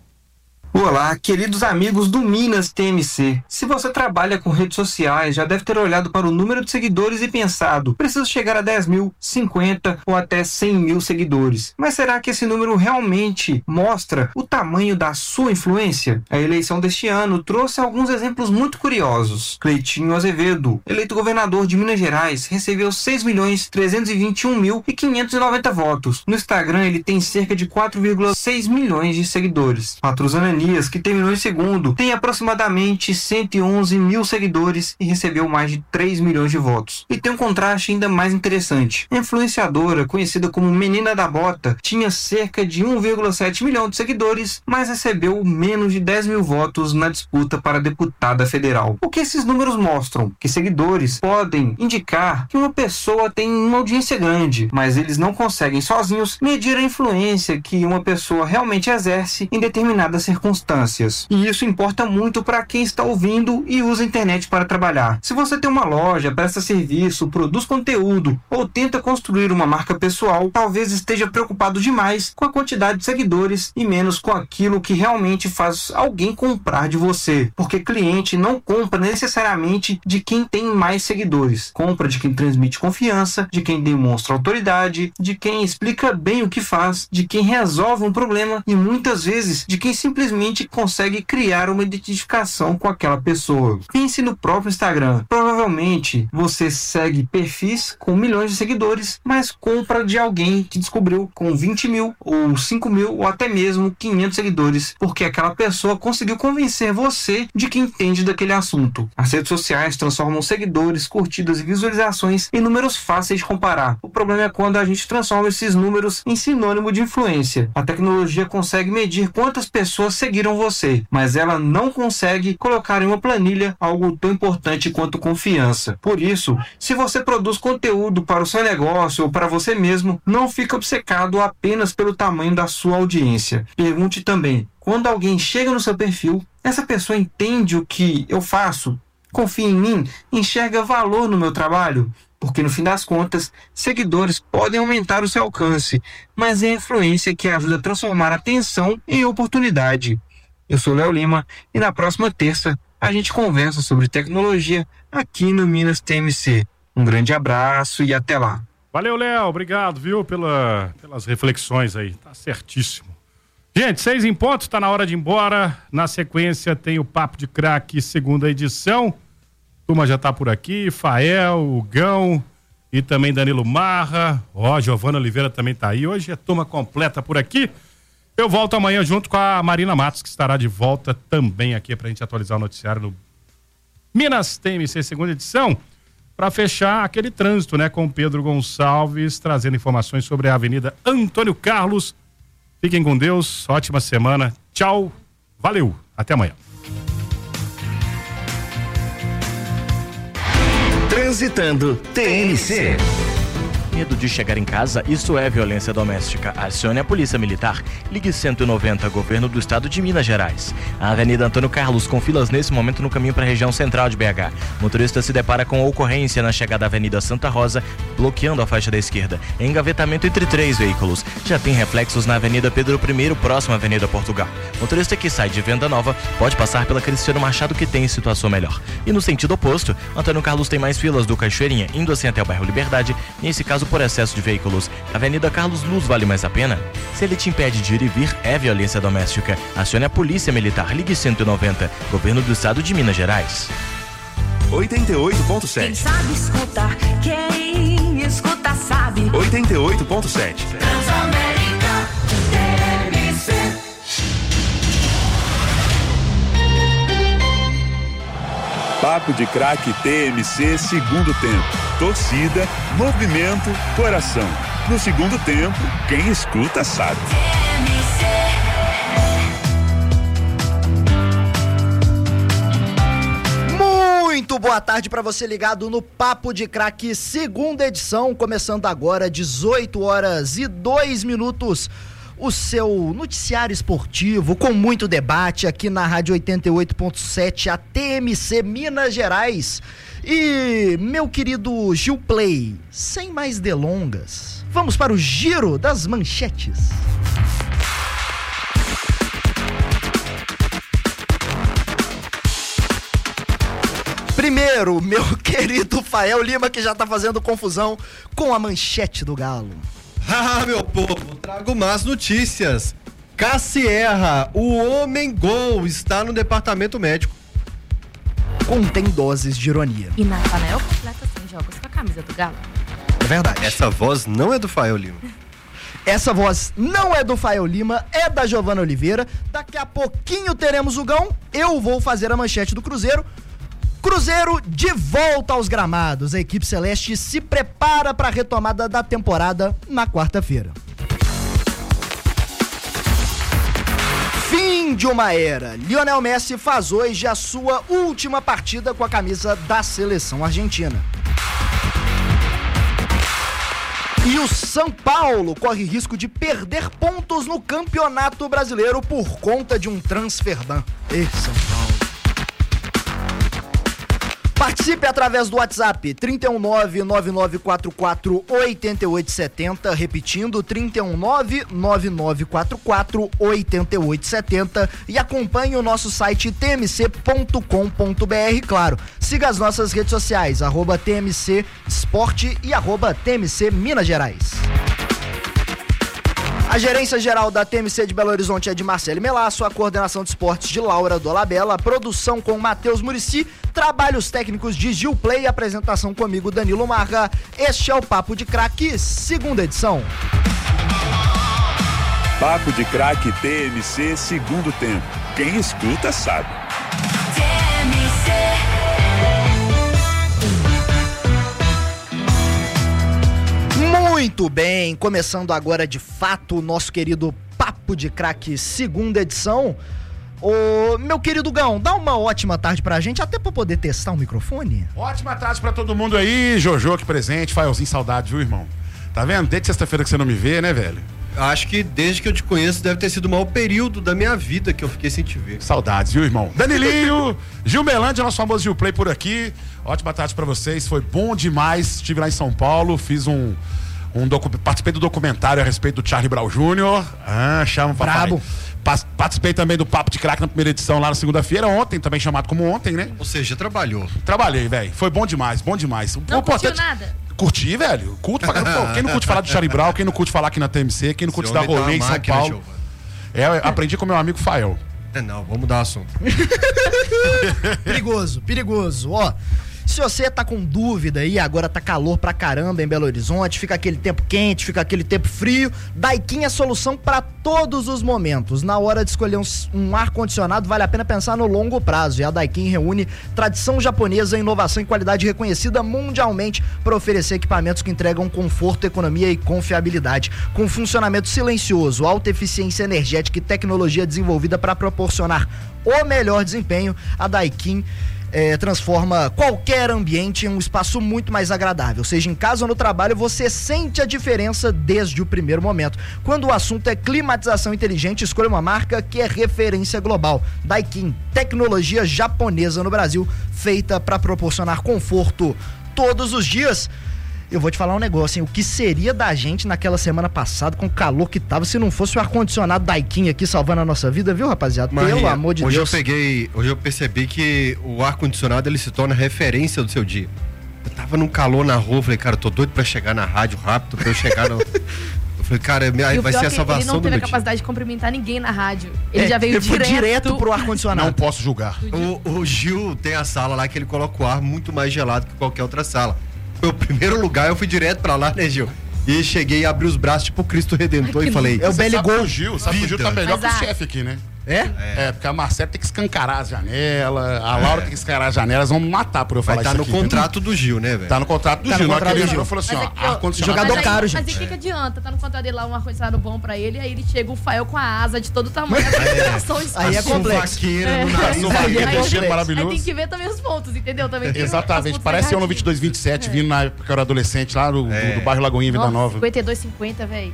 Olá, queridos amigos do Minas T M C. Se você trabalha com redes sociais, já deve ter olhado para o número de seguidores e pensado: preciso chegar a dez mil, cinquenta ou até cem mil seguidores. Mas será que esse número realmente mostra o tamanho da sua influência? A eleição deste ano trouxe alguns exemplos muito curiosos. Cleitinho Azevedo, eleito governador de Minas Gerais, recebeu seis milhões trezentos e vinte e um mil e quinhentos e noventa votos. No Instagram, ele tem cerca de quatro vírgula seis milhões de seguidores. Patrusana, que terminou em segundo, tem aproximadamente cento e onze mil seguidores e recebeu mais de três milhões de votos. E tem um contraste ainda mais interessante. A influenciadora, conhecida como Menina da Bota, tinha cerca de um vírgula sete milhão de seguidores, mas recebeu menos de dez mil votos na disputa para deputada federal. O que esses números mostram? Que seguidores podem indicar que uma pessoa tem uma audiência grande, mas eles não conseguem sozinhos medir a influência que uma pessoa realmente exerce em determinadas circunstâncias. E isso importa muito para quem está ouvindo e usa a internet para trabalhar. Se você tem uma loja, presta serviço, produz conteúdo ou tenta construir uma marca pessoal, talvez esteja preocupado demais com a quantidade de seguidores e menos com aquilo que realmente faz alguém comprar de você. Porque cliente não compra necessariamente de quem tem mais seguidores. Compra de quem transmite confiança, de quem demonstra autoridade, de quem explica bem o que faz, de quem resolve um problema e muitas vezes de quem simplesmente consegue criar uma identificação com aquela pessoa. Pense no próprio Instagram. Provavelmente você segue perfis com milhões de seguidores, mas compra de alguém que descobriu com vinte mil ou cinco mil ou até mesmo quinhentos seguidores, porque aquela pessoa conseguiu convencer você de que entende daquele assunto. As redes sociais transformam seguidores, curtidas e visualizações em números fáceis de comparar. O problema é quando a gente transforma esses números em sinônimo de influência. A tecnologia consegue medir quantas pessoas seguiram você, mas ela não consegue colocar em uma planilha algo tão importante quanto confiança. Por isso, se você produz conteúdo para o seu negócio ou para você mesmo, não fique obcecado apenas pelo tamanho da sua audiência. Pergunte também: quando alguém chega no seu perfil, essa pessoa entende o que eu faço? Confia em mim? Enxerga valor no meu trabalho? Porque no fim das contas, seguidores podem aumentar o seu alcance, mas é a influência que ajuda a transformar a atenção em oportunidade. Eu sou Léo Lima e na próxima terça a gente conversa sobre tecnologia aqui no Minas T M C. Um grande abraço e até lá. Valeu, Léo. Obrigado, viu, pela, pelas reflexões aí. Tá certíssimo. Gente, seis em ponto, tá na hora de ir embora. Na sequência tem o Papo de Craque, segunda edição. Turma já tá por aqui, Fael, o Gão e também Danilo Marra. Ó, Giovana Oliveira também tá aí. Hoje é turma completa por aqui. Eu volto amanhã junto com a Marina Matos, que estará de volta também aqui pra gente atualizar o noticiário no Minas T M C, segunda edição. para fechar aquele trânsito, né, com o Pedro Gonçalves, trazendo informações sobre a Avenida Antônio Carlos. Fiquem com Deus, ótima semana, tchau, valeu, até amanhã. Transitando T N C. Medo de chegar em casa? Isso é violência doméstica. Acione a Polícia Militar. Ligue cento e noventa, Governo do Estado de Minas Gerais. A Avenida Antônio Carlos, com filas nesse momento no caminho para a região central de B H. Motorista se depara com ocorrência na chegada da Avenida Santa Rosa, bloqueando a faixa da esquerda. Engavetamento entre três veículos. Já tem reflexos na Avenida Pedro I, próxima à Avenida Portugal. Motorista que sai de Venda Nova pode passar pela Cristiano Machado, que tem situação melhor. E no sentido oposto, Antônio Carlos tem mais filas do Cachoeirinha, indo assim até o bairro Liberdade, nesse caso por excesso de veículos. Avenida Carlos Luz vale mais a pena? Se ele te impede de ir e vir, é violência doméstica. Acione a Polícia Militar. Ligue cento e noventa, Governo do Estado de Minas Gerais. oitenta e oito ponto sete. Quem sabe escutar, quem escuta sabe. oitenta e oito ponto sete. Transamérica T M C. Papo de Craque T M C, segundo tempo. Torcida, movimento, coração. No segundo tempo, quem escuta sabe. Muito boa tarde para você ligado no Papo de Craque, segunda edição, começando agora, dezoito horas e dois minutos. O seu noticiário esportivo com muito debate aqui na Rádio oitenta e oito ponto sete, a T M C Minas Gerais. E, meu querido Gil Play, sem mais delongas, vamos para o giro das manchetes. Primeiro, meu querido Fael Lima, que já tá fazendo confusão com a manchete do Galo. Ah, meu povo, trago más notícias. Cassierra, o homem gol, está no departamento médico. Contém doses de ironia. E Natanael completa sem jogos com a camisa do Galo. É verdade. Essa voz não é do Fael Lima. Essa voz não é do Fael Lima, é da Giovana Oliveira. Daqui a pouquinho teremos o Gão. Eu vou fazer a manchete do Cruzeiro. Cruzeiro de volta aos gramados. A equipe celeste se prepara para a retomada da temporada na quarta-feira. Fim de uma era. Lionel Messi faz hoje a sua última partida com a camisa da seleção argentina. E o São Paulo corre risco de perder pontos no Campeonato Brasileiro por conta de um transfer ban. Ei, São Paulo. Participe através do WhatsApp trinta e um nove, nove nove quatro quatro, oito oito sete zero, repetindo trinta e um nove, nove nove quatro quatro, oito oito sete zero, e acompanhe o nosso site t m c ponto com ponto b r, claro. Siga as nossas redes sociais, arroba T M C Esporte e arroba T M C Minas Gerais. A gerência geral da T M C de Belo Horizonte é de Marcelo Melasso, a coordenação de esportes de Laura Dolabella, a produção com Matheus Murici, trabalhos técnicos de Gil Play, apresentação comigo, Danilo Marra. Este é o Papo de Craque, segunda edição. Papo de Craque T M C, segundo tempo. Quem escuta sabe. T M C. Muito bem, começando agora de fato o nosso querido Papo de Craque, segunda edição. Ô, meu querido Gão, dá uma ótima tarde pra gente, até pra poder testar o microfone. Ótima tarde pra todo mundo aí, Jojo aqui presente, Faelzinho, saudade, viu, irmão? Tá vendo? Desde sexta-feira que você não me vê, né, velho? Acho que desde que eu te conheço deve ter sido o maior período da minha vida que eu fiquei sem te ver. Saudades, viu, irmão? Danilinho, Gil Melândia, nosso famoso Gil Play por aqui. Ótima tarde pra vocês, foi bom demais. Estive lá em São Paulo, fiz um... Um docu... Participei do documentário a respeito do Charlie Brown Júnior Ah, chama papai. Brabo. Participei também do Papo de Craque na primeira edição lá na segunda-feira, ontem, também chamado como ontem, né? Ou seja, trabalhou. Trabalhei, velho. Foi bom demais, bom demais. Não o curtiu importante... nada? Curti, velho. Curto pra caramba. Quem não curte falar do Charlie Brown, quem não curte falar aqui na T M C, quem não curte dar rolê em São Paulo. É, eu aprendi com meu amigo Fael. É, não, vamos mudar o assunto. Perigoso, perigoso. Ó, Se você tá com dúvida e agora tá calor pra caramba em Belo Horizonte, fica aquele tempo quente, fica aquele tempo frio, Daikin é solução pra todos os momentos. Na hora de escolher um, um ar-condicionado, vale a pena pensar no longo prazo. E a Daikin reúne tradição japonesa, inovação e qualidade reconhecida mundialmente para oferecer equipamentos que entregam conforto, economia e confiabilidade. Com funcionamento silencioso, alta eficiência energética e tecnologia desenvolvida para proporcionar o melhor desempenho, a Daikin É, transforma qualquer ambiente em um espaço muito mais agradável. Seja em casa ou no trabalho, você sente a diferença desde o primeiro momento. Quando o assunto é climatização inteligente, escolha uma marca que é referência global. Daikin, tecnologia japonesa no Brasil, feita para proporcionar conforto todos os dias. Eu vou te falar um negócio, hein? O que seria da gente naquela semana passada, com o calor que tava, se não fosse o ar-condicionado Daikin aqui salvando a nossa vida, viu, rapaziada? Maria, Pelo amor de hoje Deus. eu peguei, hoje eu percebi que o ar-condicionado ele se torna referência do seu dia. Eu tava num calor na rua, falei, cara, eu tô doido pra chegar na rádio rápido, pra eu chegar no... Eu falei, cara, vai ser a salvação do meu dia. Ele não teve a capacidade de cumprimentar ninguém na rádio. Ele É, já veio ele foi direto... direto pro ar-condicionado. Não posso julgar. O, o Gil tem a sala lá que ele coloca o ar muito mais gelado que qualquer outra sala. Foi o primeiro lugar, eu fui direto pra lá, né, Gil? E cheguei e abri os braços, tipo Cristo Redentor, Ai, e falei... É o Belly Gol. Gil, sabe que o Gil tá melhor Mas que o a- chefe aqui, né? É? É, porque a Marcela tem que escancarar as janelas, a Laura tem que escancarar as janelas, vão me matar por eu Vai falar tá isso no aqui. contrato do Gil, né, velho? Tá no contrato do Tá no Gil. Na hora contrato que ele do Gil. entrou, falou assim, Mas ó, é que eu- ar-condicionado. Jogador mas aí, caro, mas gente. e o que, que adianta? Tá no contrato dele lá um ar-condicionado bom pra ele, aí ele chega o Fael com a asa de todo tamanho. É. Aí é complexo. É. no nariz, Aí é mexendo complexo. maravilhoso. Aí tem que ver também os pontos, entendeu? Também tem Exatamente, parece eu no vinte e dois, vinte e sete, vindo na época que eu era adolescente, lá do, do, do bairro Lagoinha, Vida Nova. cinquenta e dois, cinquenta, velho.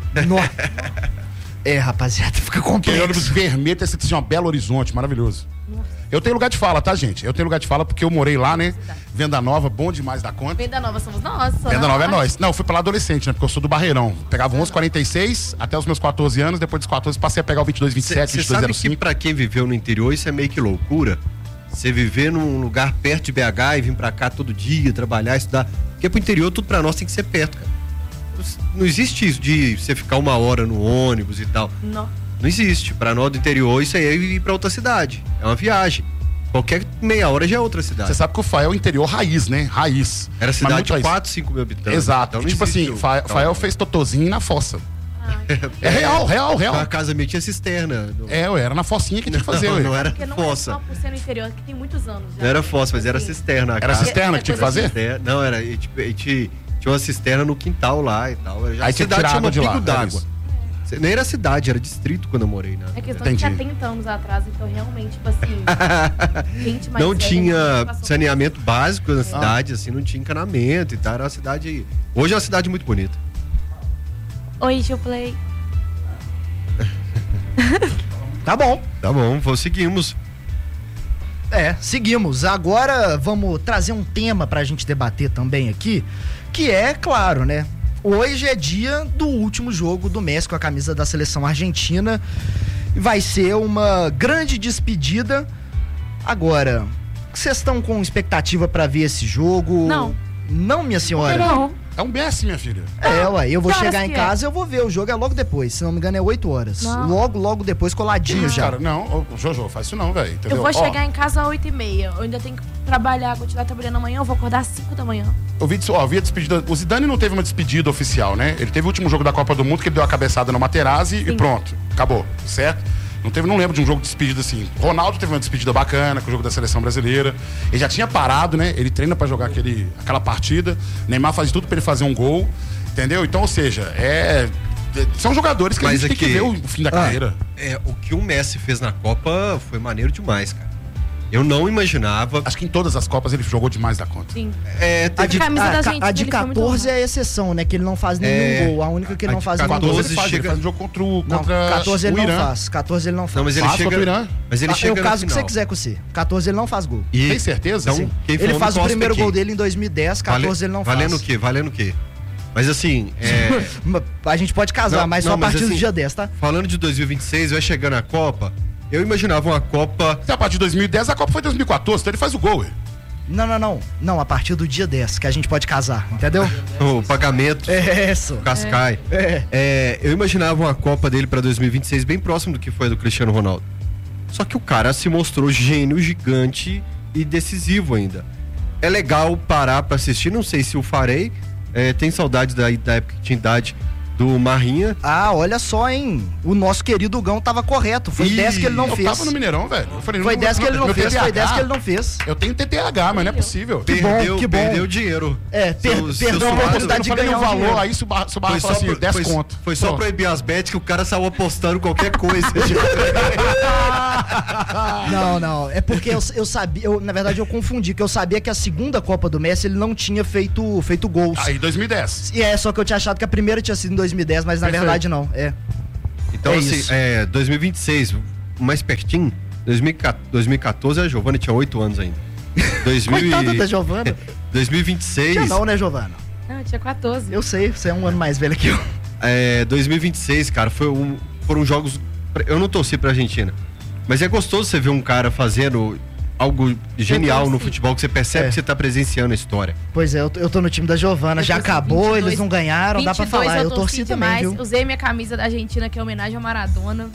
É, rapaziada, fica complexo. Aquele ônibus vermelho, tem esse assim, ó, Belo Horizonte, maravilhoso. Eu tenho lugar de fala, tá, gente? Eu tenho lugar de fala porque eu morei lá, né? Venda Nova, bom demais da conta. Venda Nova somos nós. Venda Nova é nós. Não, eu fui pra lá adolescente, né? Porque eu sou do Barreirão. Pegava onze, quarenta e seis até os meus quatorze anos, depois dos quatorze passei a pegar o vinte e dois, vinte e sete, Você vinte e dois, sabe zero que cinco. pra quem viveu no interior isso é meio que loucura? Você viver num lugar perto de B H e vir pra cá todo dia, trabalhar, estudar. Porque pro interior tudo pra nós tem que ser perto, cara. Não existe isso de você ficar uma hora no ônibus e tal. Não. Não existe. Pra nós do interior isso aí é ir pra outra cidade. É uma viagem. Qualquer meia hora já é outra cidade. Você sabe que o Fael é o interior raiz, né? Raiz. Era Mas cidade muito de raiz. quatro, cinco mil habitantes. Exato. Então não tipo existe assim, o- Fa- não. Fael fez totozinho na fossa. É real, real, real. A casa minha tinha cisterna. É, ué, era na fossinha que tinha que fazer, Não, ué. não era Porque não fossa. é só por ser no interior, que tem muitos anos já. Não era fossa, mas era cisterna. a Era casa. cisterna que tinha que fazer? Cisterna. Não, era. E, tipo, e tinha, tinha uma cisterna no quintal lá e tal. Já Aí a tinha que cidade tirar chama água de lá, Pico era d'Água. isso. Nem era cidade, era distrito quando eu morei, né? É questão de setenta anos atrás, então realmente, tipo assim, gente mais Não velha, tinha passou- saneamento básico na Ah. cidade, assim, não tinha encanamento e tal. Era uma cidade. Hoje é uma cidade muito bonita. Oi, tio Play. Tá bom. Tá bom, vamos, seguimos. É, seguimos. Agora vamos trazer um tema pra gente debater também aqui, que é, claro, né? Hoje é dia do último jogo do Messi com a camisa da seleção argentina. Vai ser uma grande despedida. Agora, vocês estão com expectativa pra ver esse jogo? Não. Não, minha senhora? Não. É um Messi, minha filha. É, ué, eu vou Que horas chegar em que casa e eu vou ver. O jogo é logo depois. Se não me engano, é oito horas. Não. Logo, logo depois, coladinho já. Cara, não, ô, Jojo, faz isso não, velho. entendeu? Eu vou Ó, chegar em casa às oito e meia. Eu ainda tenho que trabalhar, continuar trabalhando amanhã. Eu vou acordar às cinco da manhã. Eu vi, ó, eu vi a despedida. O Zidane não teve uma despedida oficial, né? Ele teve o último jogo da Copa do Mundo que ele deu a cabeçada no Materazzi e pronto. Acabou, certo? Não teve, não lembro de um jogo de despedida assim. Ronaldo teve uma despedida bacana com o jogo da seleção brasileira. Ele já tinha parado, né? Ele treina pra jogar aquele, aquela partida. Neymar faz tudo pra ele fazer um gol, entendeu? Então, ou seja, é são jogadores que a Mas gente tem que aqui- ver o fim da Ah, carreira. É, o que o Messi fez na Copa foi maneiro demais, cara. Eu não imaginava. Acho que em todas as Copas ele jogou demais da conta. Sim. É, A de, camisa a, da ca- gente a de dele foi muito quatorze é a exceção, né? Que ele não faz nenhum É, gol. A única que ele a não de faz nenhum gol. quatorze ele faz, chega- ele faz um jogo contra o, Não, contra quatorze ele o não Irã. faz. quatorze ele não faz. Não, mas ele Faz chega. contra o Irã. Mas ele Ah, chega é o na caso que você final. quiser com você. quatorze ele não faz gol. E- Tem certeza? Então, Sim. quem for Ele no faz o próximo primeiro aqui? gol dele em dois mil e dez, quatorze ele não faz. Valendo o quê? Valendo o quê? Mas assim, é... A gente pode casar, Não, mas não, só a mas partir do assim, dia dez, tá? falando de dois mil e vinte e seis, vai chegando a Copa, eu imaginava uma Copa... A partir de dois mil e dez, a Copa foi dois mil e quatorze, então ele faz o gol, ué. Não, não, não. Não, a partir do dia dez, que a gente pode casar, entendeu? O pagamento, É isso. o Cascai. É. É, eu imaginava uma Copa dele pra dois mil e vinte e seis bem próximo do que foi a do Cristiano Ronaldo. Só que o cara se mostrou gênio, gigante e decisivo ainda. é legal parar pra assistir, não sei se o farei. É, tem saudades da, da época que tinha idade do Marrinha. Ah, olha só, hein? O nosso querido Gão tava correto. Foi dez que ele não eu fez. Eu tava no Mineirão, velho. Eu falei, foi dez que ele não fez, foi dez que ele não fez. Eu tenho T T A H, mas não é possível. Que perdeu, bom, que bom. Perdeu dinheiro. É, per, seu, perdeu a oportunidade de ganhar o valor, dinheiro. aí se o Barra falou assim, dez foi, conto. Foi só Pô. proibir as bets que o cara saiu apostando qualquer coisa. Não, não. É porque eu, eu sabia, eu, na verdade eu confundi, que eu sabia que a segunda Copa do Messi ele não tinha feito, feito gols. Aí, dois mil e dez. E é, só que eu tinha achado que a primeira tinha sido em dois mil e dez, mas na Perfeito. verdade não. É. Então, é assim, isso. é, dois mil e vinte e seis, mais pertinho, dois mil e quatorze, a Giovana tinha oito anos ainda. dois mil Coitada da Giovana. dois mil e vinte e seis. Tinha não, né, Giovana? Não, eu tinha quatorze. Eu sei, você é um ano mais velho que eu. É, dois mil e vinte e seis, cara, foi um, foram jogos. Eu não torci pra Argentina, mas é gostoso você ver um cara fazendo algo genial no futebol, que você percebe É. que você tá presenciando a história. Pois é, eu tô, eu tô no time da Giovana, já acabou, vinte e dois, eles não ganharam, dá pra vinte e dois falar, eu, eu torci também, demais. viu? Usei minha camisa da Argentina, que é homenagem ao Maradona.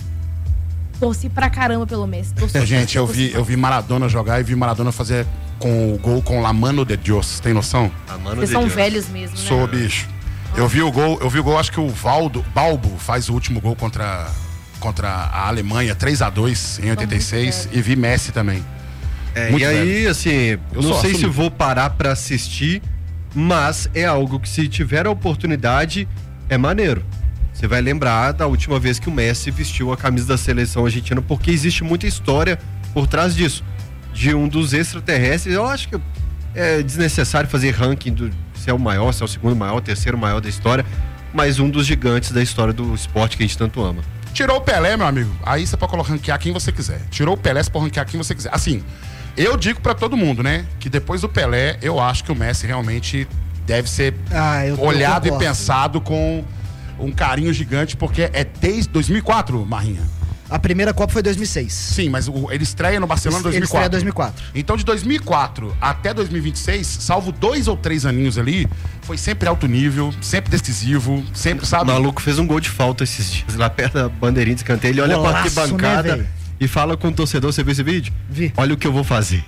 Torci pra caramba pelo Messi. Torci, É, gente, eu vi, eu vi Maradona jogar e vi Maradona fazer com o gol com La Mano de Dios, tem noção? Vocês são velhos mesmo, né? Sou, bicho. Eu vi o gol, eu vi o gol, acho que o Valdo, Balbo faz o último gol contra, contra a Alemanha, três a dois em oitenta e seis, e vi Messi também. É, Muito e aí, velho. assim, Eu não sou sei se assumido. vou parar pra assistir, mas é algo que, se tiver a oportunidade, é maneiro. Você vai lembrar da última vez que o Messi vestiu a camisa da seleção argentina, porque existe muita história por trás disso. De um dos extraterrestres, eu acho que é desnecessário fazer ranking do se é o maior, se é o segundo maior, o terceiro maior da história, mas um dos gigantes da história do esporte que a gente tanto ama. Tirou o Pelé, meu amigo, aí você pode colocar, ranquear quem você quiser. Tirou o Pelé, você pode ranquear quem você quiser. Assim, eu digo pra todo mundo, né, que depois do Pelé, eu acho que o Messi realmente deve ser Ah, eu- eu olhado e concordo. pensado com um carinho gigante, porque é desde dois mil e quatro, Marrinha. A primeira Copa foi dois mil e seis. Sim, mas o- ele estreia no Barcelona em dois Ele mil e quatro. estreia em dois mil e quatro. Então, de dois mil e quatro até dois mil e vinte e seis, salvo dois ou três aninhos ali, foi sempre alto nível, sempre decisivo, sempre, O sabe? maluco fez um gol de falta esses dias, lá perto da bandeirinha de escanteio. Ele olha pra Golaço, arquibancada, né, velho? e fala com o torcedor. Você viu esse vídeo? Vi. Olha o que eu vou fazer.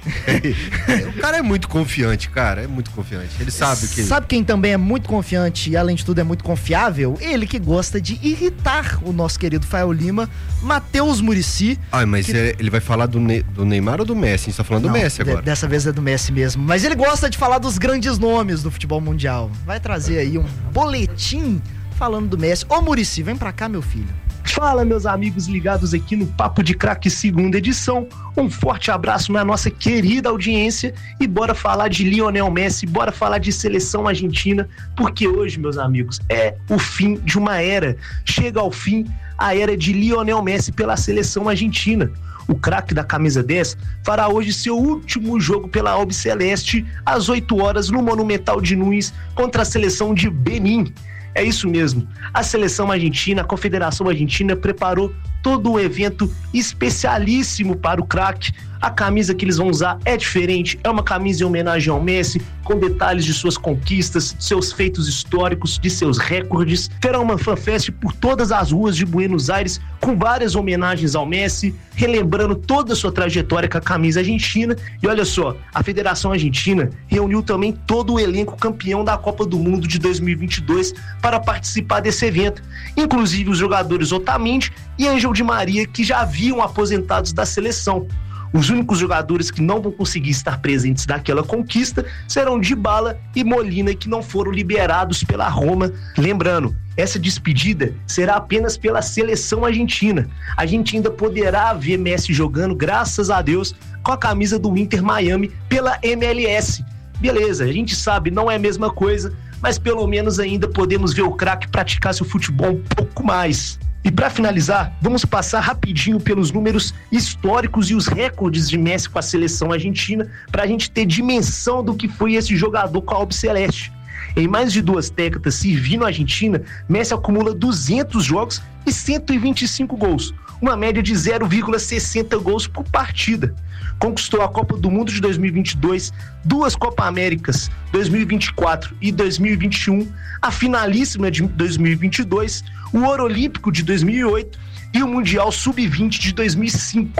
O cara é muito confiante, cara. É muito confiante. Ele sabe que. Sabe quem também é muito confiante e, além de tudo, é muito confiável? Ele que gosta de irritar o nosso querido Fael Lima, Matheus Muricy. Ah, mas que... é- ele vai falar do, Ne- do Neymar ou do Messi? A gente tá falando Não, do Messi de- agora. Dessa vez é do Messi mesmo. Mas ele gosta de falar dos grandes nomes do futebol mundial. Vai trazer aí um boletim falando do Messi. Ô, Muricy, vem pra cá, meu filho. Fala, meus amigos ligados aqui no Papo de Craque segunda edição. Um forte abraço na nossa querida audiência e bora falar de Lionel Messi, bora falar de seleção argentina, porque hoje, meus amigos, é o fim de uma era. Chega ao fim a era de Lionel Messi pela seleção argentina. O craque da camisa dez fará hoje seu último jogo pela Albiceleste às oito horas no Monumental de Nunes contra a seleção de Benin. É isso mesmo. A seleção argentina, a Confederação Argentina preparou todo um evento especialíssimo para o craque. A camisa que eles vão usar é diferente, é uma camisa em homenagem ao Messi, com detalhes de suas conquistas, seus feitos históricos, de seus recordes. Terá uma fanfest por todas as ruas de Buenos Aires, com várias homenagens ao Messi, relembrando toda a sua trajetória com a camisa argentina. E olha só, a Federação Argentina reuniu também todo o elenco campeão da Copa do Mundo de dois mil e vinte e dois para participar desse evento, inclusive os jogadores Otamendi e Ângelo Di Maria, que já haviam aposentados da seleção. Os únicos jogadores que não vão conseguir estar presentes naquela conquista serão Dybala e Molina, que não foram liberados pela Roma. Lembrando, essa despedida será apenas pela seleção argentina. A gente ainda poderá ver Messi jogando, graças a Deus, com a camisa do Inter Miami pela M L S. Beleza, a gente sabe, não é a mesma coisa, mas pelo menos ainda podemos ver o craque praticar seu futebol um pouco mais. E para finalizar, vamos passar rapidinho pelos números históricos e os recordes de Messi com a seleção argentina, para a gente ter dimensão do que foi esse jogador com a Albiceleste. Em mais de duas décadas servindo a Argentina, Messi acumula duzentos jogos e cento e vinte e cinco gols, uma média de zero vírgula sessenta gols por partida. Conquistou a Copa do Mundo de dois mil e vinte e dois, duas Copa Américas dois mil e vinte e quatro e dois mil e vinte e um, a finalíssima de dois mil e vinte e dois, o Ouro Olímpico de dois mil e oito e o Mundial sub vinte de dois mil e cinco.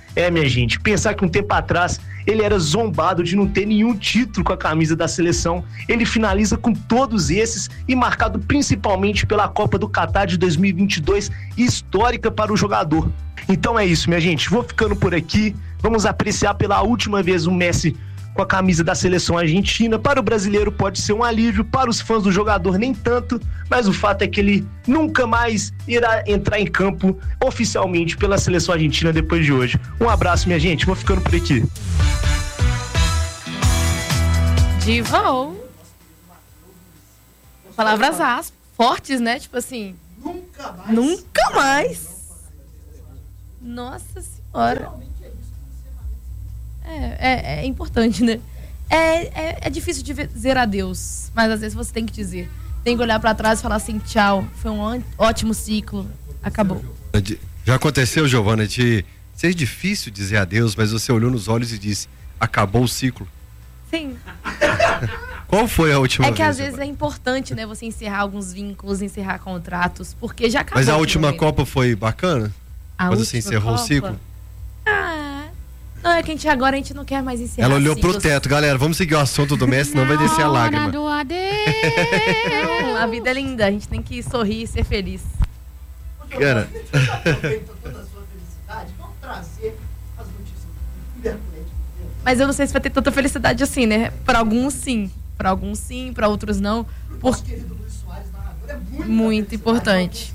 É, minha gente, pensar que um tempo atrás ele era zombado de não ter nenhum título com a camisa da seleção, ele finaliza com todos esses e marcado principalmente pela Copa do Catar de dois mil e vinte e dois, histórica para o jogador. Então é isso, minha gente, vou ficando por aqui, vamos apreciar pela última vez o Messi com a camisa da seleção argentina. Para o brasileiro pode ser um alívio, para os fãs do jogador nem tanto, mas o fato é que ele nunca mais irá entrar em campo oficialmente pela seleção argentina depois de hoje. Um abraço, minha gente, vou ficando por aqui. Divão. Palavras as fortes, né? Tipo assim. Nunca mais. Nunca mais. Nossa senhora. É, é, é importante, né? É, é, é difícil de dizer adeus, mas às vezes você tem que dizer. Tem que olhar pra trás e falar assim, tchau, foi um ótimo ciclo, acabou. Já aconteceu, Giovana, de ser difícil dizer adeus, mas você olhou nos olhos e disse, acabou o ciclo? Sim. Qual foi a última vez? É que às vezes é importante, né, você encerrar alguns vínculos, encerrar contratos, porque já acabou. Mas a última Copa foi bacana? A Quando você encerrou Copa? o ciclo? Ah, não, é que a gente agora a gente não quer mais encerrar. Ela olhou ciclos. pro teto, galera, vamos seguir o assunto do Messi, senão vai descer a lágrima. Do adeus. A vida é linda, a gente tem que sorrir e ser feliz. Cara. Vamos trazer as notícias. Mas eu não sei se vai ter tanta felicidade assim, né? Para alguns sim, para alguns sim, para outros não. Por... Nosso querido Luiz Soares, narrador, é muito, muito importante.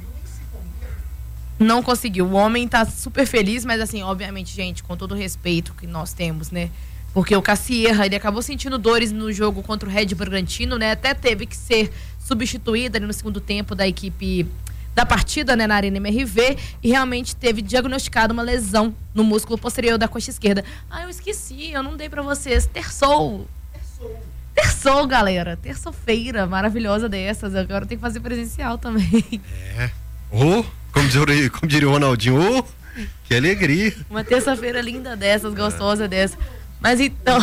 Não conseguiu. O homem tá super feliz, mas assim, obviamente, gente, com todo o respeito que nós temos, né? Porque o Cassierra, ele acabou sentindo dores no jogo contra o Red Bragantino, né? Até teve que ser substituído ali no segundo tempo da equipe da partida, né, na Arena M R V, e realmente teve diagnosticado uma lesão no músculo posterior da coxa esquerda. Ah, eu esqueci, eu não dei pra vocês. Terçou. Terçou. Terçou, galera. Terça-feira maravilhosa dessas. Agora tem que fazer presencial também. É. Ô, oh, como diria, como diria o Ronaldinho, ô, oh, que alegria. Uma terça-feira linda dessas, gostosa dessa. Mas então...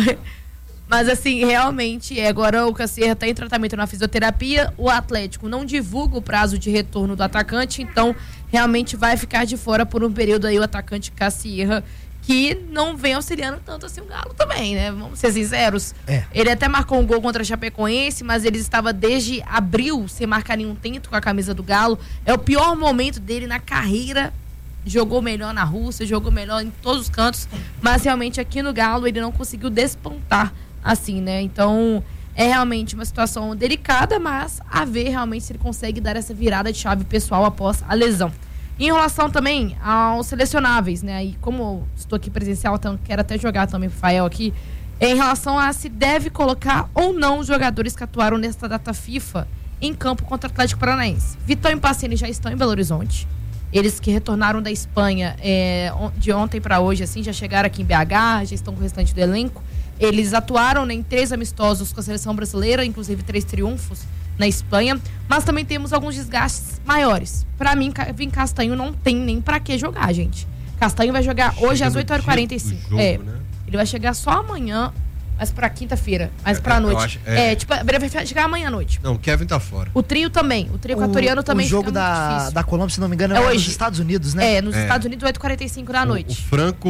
Mas assim, realmente, agora o Cassierra está em tratamento na fisioterapia, o Atlético não divulga o prazo de retorno do atacante, então realmente vai ficar de fora por um período aí o atacante Cassierra, que não vem auxiliando tanto assim o Galo também, né? Vamos ser sinceros. É. Ele até marcou um gol contra a Chapecoense, mas ele estava desde abril sem marcar nenhum tento com a camisa do Galo. É o pior momento dele na carreira. Jogou melhor na Rússia, jogou melhor em todos os cantos, mas realmente aqui no Galo ele não conseguiu despontar assim, né? Então é realmente uma situação delicada, mas a ver realmente se ele consegue dar essa virada de chave pessoal após a lesão. E em relação também aos selecionáveis, né? E como estou aqui presencial, então quero até jogar também pro Fael aqui, em relação a se deve colocar ou não os jogadores que atuaram nesta data FIFA em campo contra o Atlético Paranaense. Vitão e Pacini já estão em Belo Horizonte. Eles que retornaram da Espanha é, de ontem para hoje, assim, já chegaram aqui em B H, já estão com o restante do elenco. Eles atuaram, né, em três amistosos com a seleção brasileira, inclusive três triunfos na Espanha, mas também temos alguns desgastes maiores. Para mim, Vim Castanho não tem nem para que jogar, gente. Castanho vai jogar Chega hoje às oito horas e quarenta e cinco. Jogo, é, né? Ele vai chegar só amanhã, mas pra quinta-feira, mas pra é, noite. Acho, é. é, tipo, ele vai chegar amanhã à noite. Não, o Kevin tá fora. O trio também, o trio equatoriano também. O jogo da, da Colômbia, se não me engano, é, é hoje. Nos Estados Unidos, né? É, nos é. Estados Unidos, oito e quarenta e cinco da noite. O, o Franco,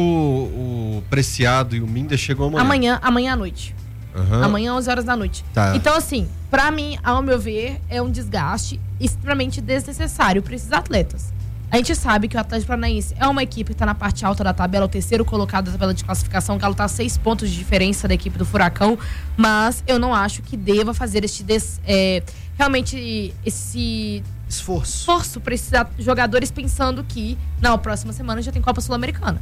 o Preciado e o Minda chegou amanhã. Amanhã, amanhã à noite. Uhum. Amanhã, onze horas da noite. Tá. Então, assim, pra mim, ao meu ver, é um desgaste extremamente desnecessário para esses atletas. A gente sabe que o Atlético Paranaense é uma equipe que está na parte alta da tabela, o terceiro colocado da tabela de classificação. O Galo está a seis pontos de diferença da equipe do Furacão, mas eu não acho que deva fazer este des, é, realmente esse esforço, esforço para esses jogadores, pensando que na próxima semana já tem Copa Sul-Americana.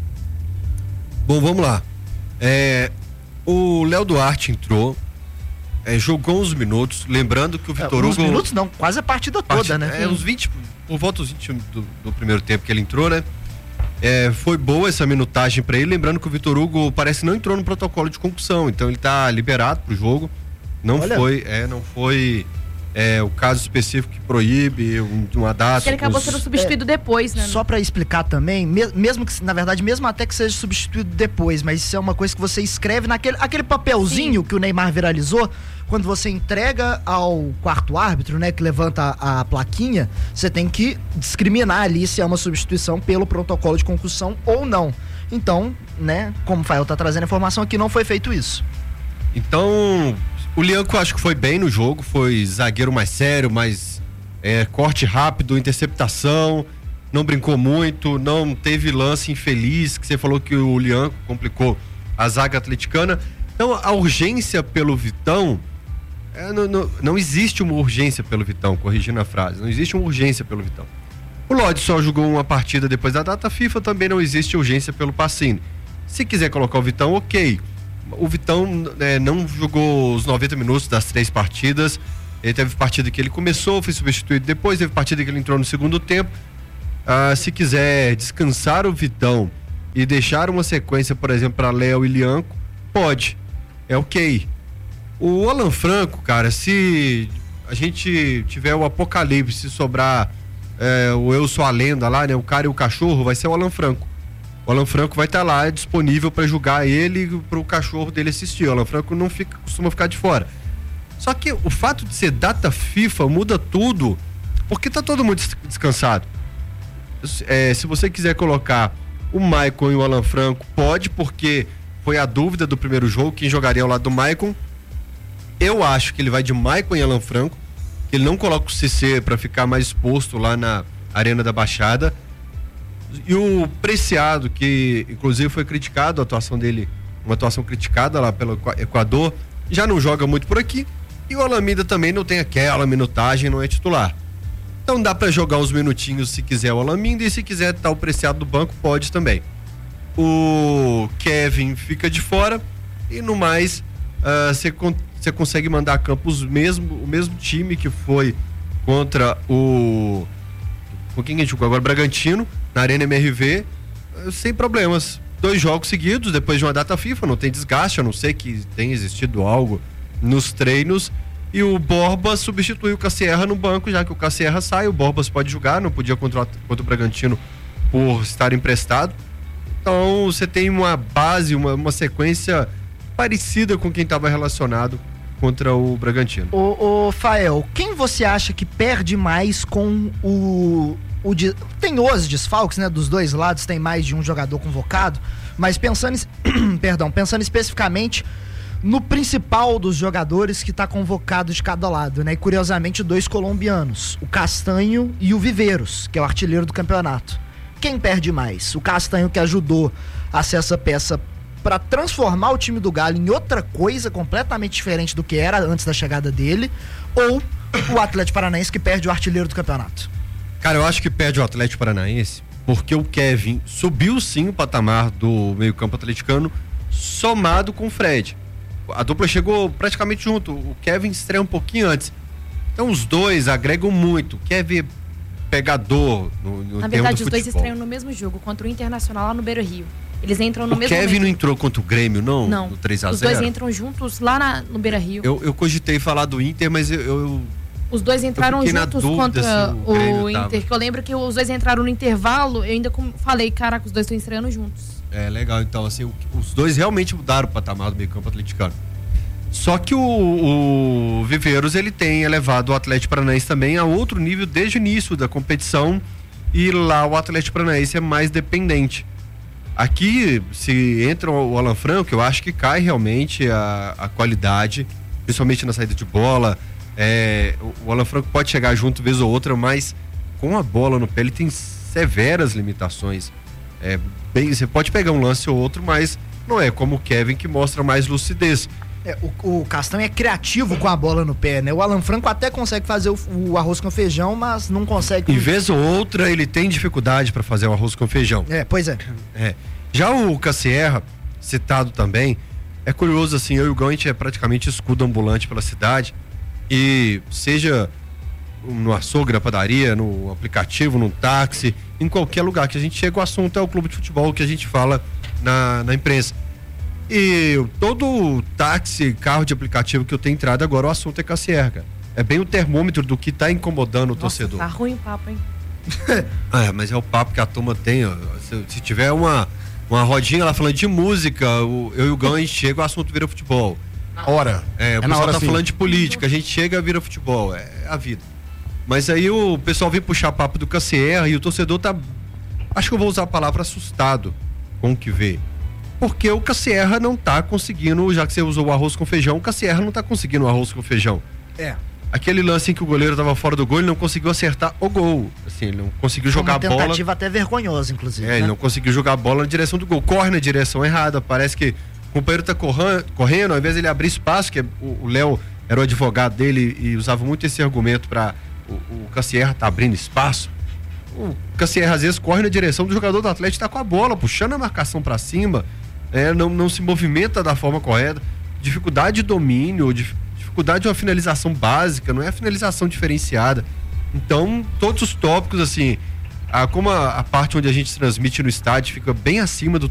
Bom, vamos lá. É, o Léo Duarte entrou, é, jogou uns minutos, lembrando que o Vitor é, Hugo... Uns minutos não, quase a partida toda, partida, né? É, uns vinte, por volta dos vinte do, do primeiro tempo que ele entrou, né? É, foi boa essa minutagem para ele, lembrando que o Vitor Hugo parece não entrou no protocolo de concussão, então ele tá liberado pro jogo. Não Olha. foi, é, não foi é, o caso específico que proíbe um, uma data. Porque ele acabou os... sendo substituído é, depois, né? Só para explicar também, me, mesmo que, na verdade, mesmo até que seja substituído depois, mas isso é uma coisa que você escreve naquele aquele papelzinho Sim. que o Neymar viralizou. Quando você entrega ao quarto árbitro, né, que levanta a, a plaquinha, você tem que discriminar ali se é uma substituição pelo protocolo de concussão ou não. Então, né, como o Fael tá trazendo a informação aqui, não foi feito isso. Então, o Lianco acho que foi bem no jogo, foi zagueiro mais sério, mais é, corte rápido, interceptação, não brincou muito, não teve lance infeliz, que você falou que o Lianco complicou a zaga atleticana. Então, a urgência pelo Vitão, é, não, não, não existe uma urgência pelo Vitão, corrigindo a frase, não existe uma urgência pelo Vitão. O Lodi só jogou uma partida depois da data FIFA, também não existe urgência pelo Pacini. Se quiser colocar o Vitão, ok. O Vitão é, não jogou os noventa minutos das três partidas. Ele teve partida que ele começou, foi substituído depois, teve partida que ele entrou no segundo tempo. Ah, se quiser descansar o Vitão e deixar uma sequência, por exemplo, para Léo e Lianco, pode. É ok. O Alan Franco, cara, se a gente tiver o apocalipse, se sobrar é, o Eu Sou a Lenda lá, né? O cara e o cachorro, vai ser o Alan Franco. O Alan Franco vai estar lá disponível para julgar ele, para o cachorro dele assistir. O Alan Franco não fica, costuma ficar de fora. Só que o fato de ser data FIFA muda tudo, porque tá todo mundo descansado. É, se você quiser colocar o Maicon e o Alan Franco, pode, porque foi a dúvida do primeiro jogo, quem jogaria ao lado do Maicon. Eu acho que ele vai de Maicon e Alan Franco, que ele não coloca o C C para ficar mais exposto lá na Arena da Baixada. E o Preciado, que inclusive foi criticado, a atuação dele, uma atuação criticada lá pelo Equador, já não joga muito por aqui. E o Alameda também não tem aquela minutagem, não é titular. Então dá para jogar uns minutinhos se quiser o Alameda, e se quiser estar o Preciado do banco, pode também. O Kevin fica de fora e no mais você uh, con consegue mandar a campo os mesmo, o mesmo time que foi contra o com quem a gente jogou agora, Bragantino, na Arena M R V, uh, sem problemas. Dois jogos seguidos depois de uma data FIFA, não tem desgaste, a não ser que tenha existido algo nos treinos. E o Borba substituiu o Cassierra no banco, já que o Cassierra sai, o Borbas pode jogar, não podia contra, contra o Bragantino por estar emprestado. Então você tem uma base, uma, uma sequência parecida com quem estava relacionado contra o Bragantino. Ô, ô Fael, quem você acha que perde mais com o... o de, tem os desfalques, né? Dos dois lados tem mais de um jogador convocado, mas pensando, perdão, pensando especificamente no principal dos jogadores que está convocado de cada lado, né? E curiosamente dois colombianos, o Castanho e o Viveiros, que é o artilheiro do campeonato. Quem perde mais? O Castanho, que ajudou a ser essa peça para transformar o time do Galo em outra coisa completamente diferente do que era antes da chegada dele, ou o Atlético Paranaense, que perde o artilheiro do campeonato? Cara, eu acho que perde o Atlético Paranaense porque o Kevin subiu sim o patamar do meio-campo atleticano, somado com o Fred. A dupla chegou praticamente junto. O Kevin estreia um pouquinho antes. Então os dois agregam muito. O Kevin é pegador no, no Na verdade, os dois estreiam no mesmo jogo, contra o Internacional lá no Beira-Rio. Eles entram no o mesmo Kevin momento. não entrou contra o Grêmio, não? Não. No três a zero? Os dois entram juntos lá na, no Beira-Rio. Eu, eu cogitei falar do Inter, mas eu... eu os dois entraram juntos contra o, o Inter, tava. Que eu lembro que os dois entraram no intervalo, eu ainda falei, caraca, os dois estão estreando juntos. É, legal, então, assim, os dois realmente mudaram o patamar do meio campo atleticano. Só que o, o Viveiros, ele tem elevado o Atlético Paranaense também a outro nível desde o início da competição, e lá o Atlético Paranaense é mais dependente. Aqui, se entra o Alan Franco, eu acho que cai realmente a, a qualidade, principalmente na saída de bola. É, o Alan Franco pode chegar junto vez ou outra, mas com a bola no pé ele tem severas limitações. É, bem, você pode pegar um lance ou outro, mas não é como o Kevin, que mostra mais lucidez. É, o, o Castanho é criativo com a bola no pé, né? O Alan Franco até consegue fazer o, o arroz com feijão, mas não consegue... Em vez ou outra, ele tem dificuldade para fazer o arroz com feijão. É, pois é. é. Já o Cassierra, citado também, é curioso, assim, eu e o Gão, a gente é praticamente escudo ambulante pela cidade, e seja no açougue, na padaria, no aplicativo, no táxi, em qualquer lugar que a gente chega, o assunto é o clube de futebol que a gente fala na, na imprensa. E todo táxi, carro de aplicativo que eu tenho entrado agora, o assunto é Cassierra, cara. É bem o termômetro do que tá incomodando o Nossa, torcedor. Tá ruim o papo, hein? É, mas é o papo que a turma tem, ó. Se, se tiver uma, uma rodinha lá falando de música, o, eu e o Gão, a gente chega, o assunto vira futebol. Na hora. É, o é pessoal hora, tá sim. falando de política, a gente chega, vira futebol. É a vida. Mas aí o pessoal vem puxar papo do Cassierra e o torcedor tá, acho que eu vou usar a palavra assustado com o que vê? Porque o Cassierra não tá conseguindo, já que você usou o arroz com feijão, o Cassierra não tá conseguindo o arroz com feijão. É. Aquele lance em que o goleiro tava fora do gol, ele não conseguiu acertar o gol. Assim, ele não conseguiu jogar a bola. Uma tentativa até vergonhosa, inclusive. É, né? ele não conseguiu jogar a bola na direção do gol. Corre na direção errada. Parece que o companheiro tá correndo, correndo ao invés de ele abrir espaço, que o Léo era o advogado dele e usava muito esse argumento para o, o Cassierra tá abrindo espaço. O Cassierra às vezes corre na direção do jogador do Atlético, tá com a bola, puxando a marcação para cima, é, não, não se movimenta da forma correta, dificuldade de domínio, dificuldade de uma finalização básica, não é a finalização diferenciada. Então, todos os tópicos, assim, a, como a, a parte onde a gente transmite no estádio fica bem acima do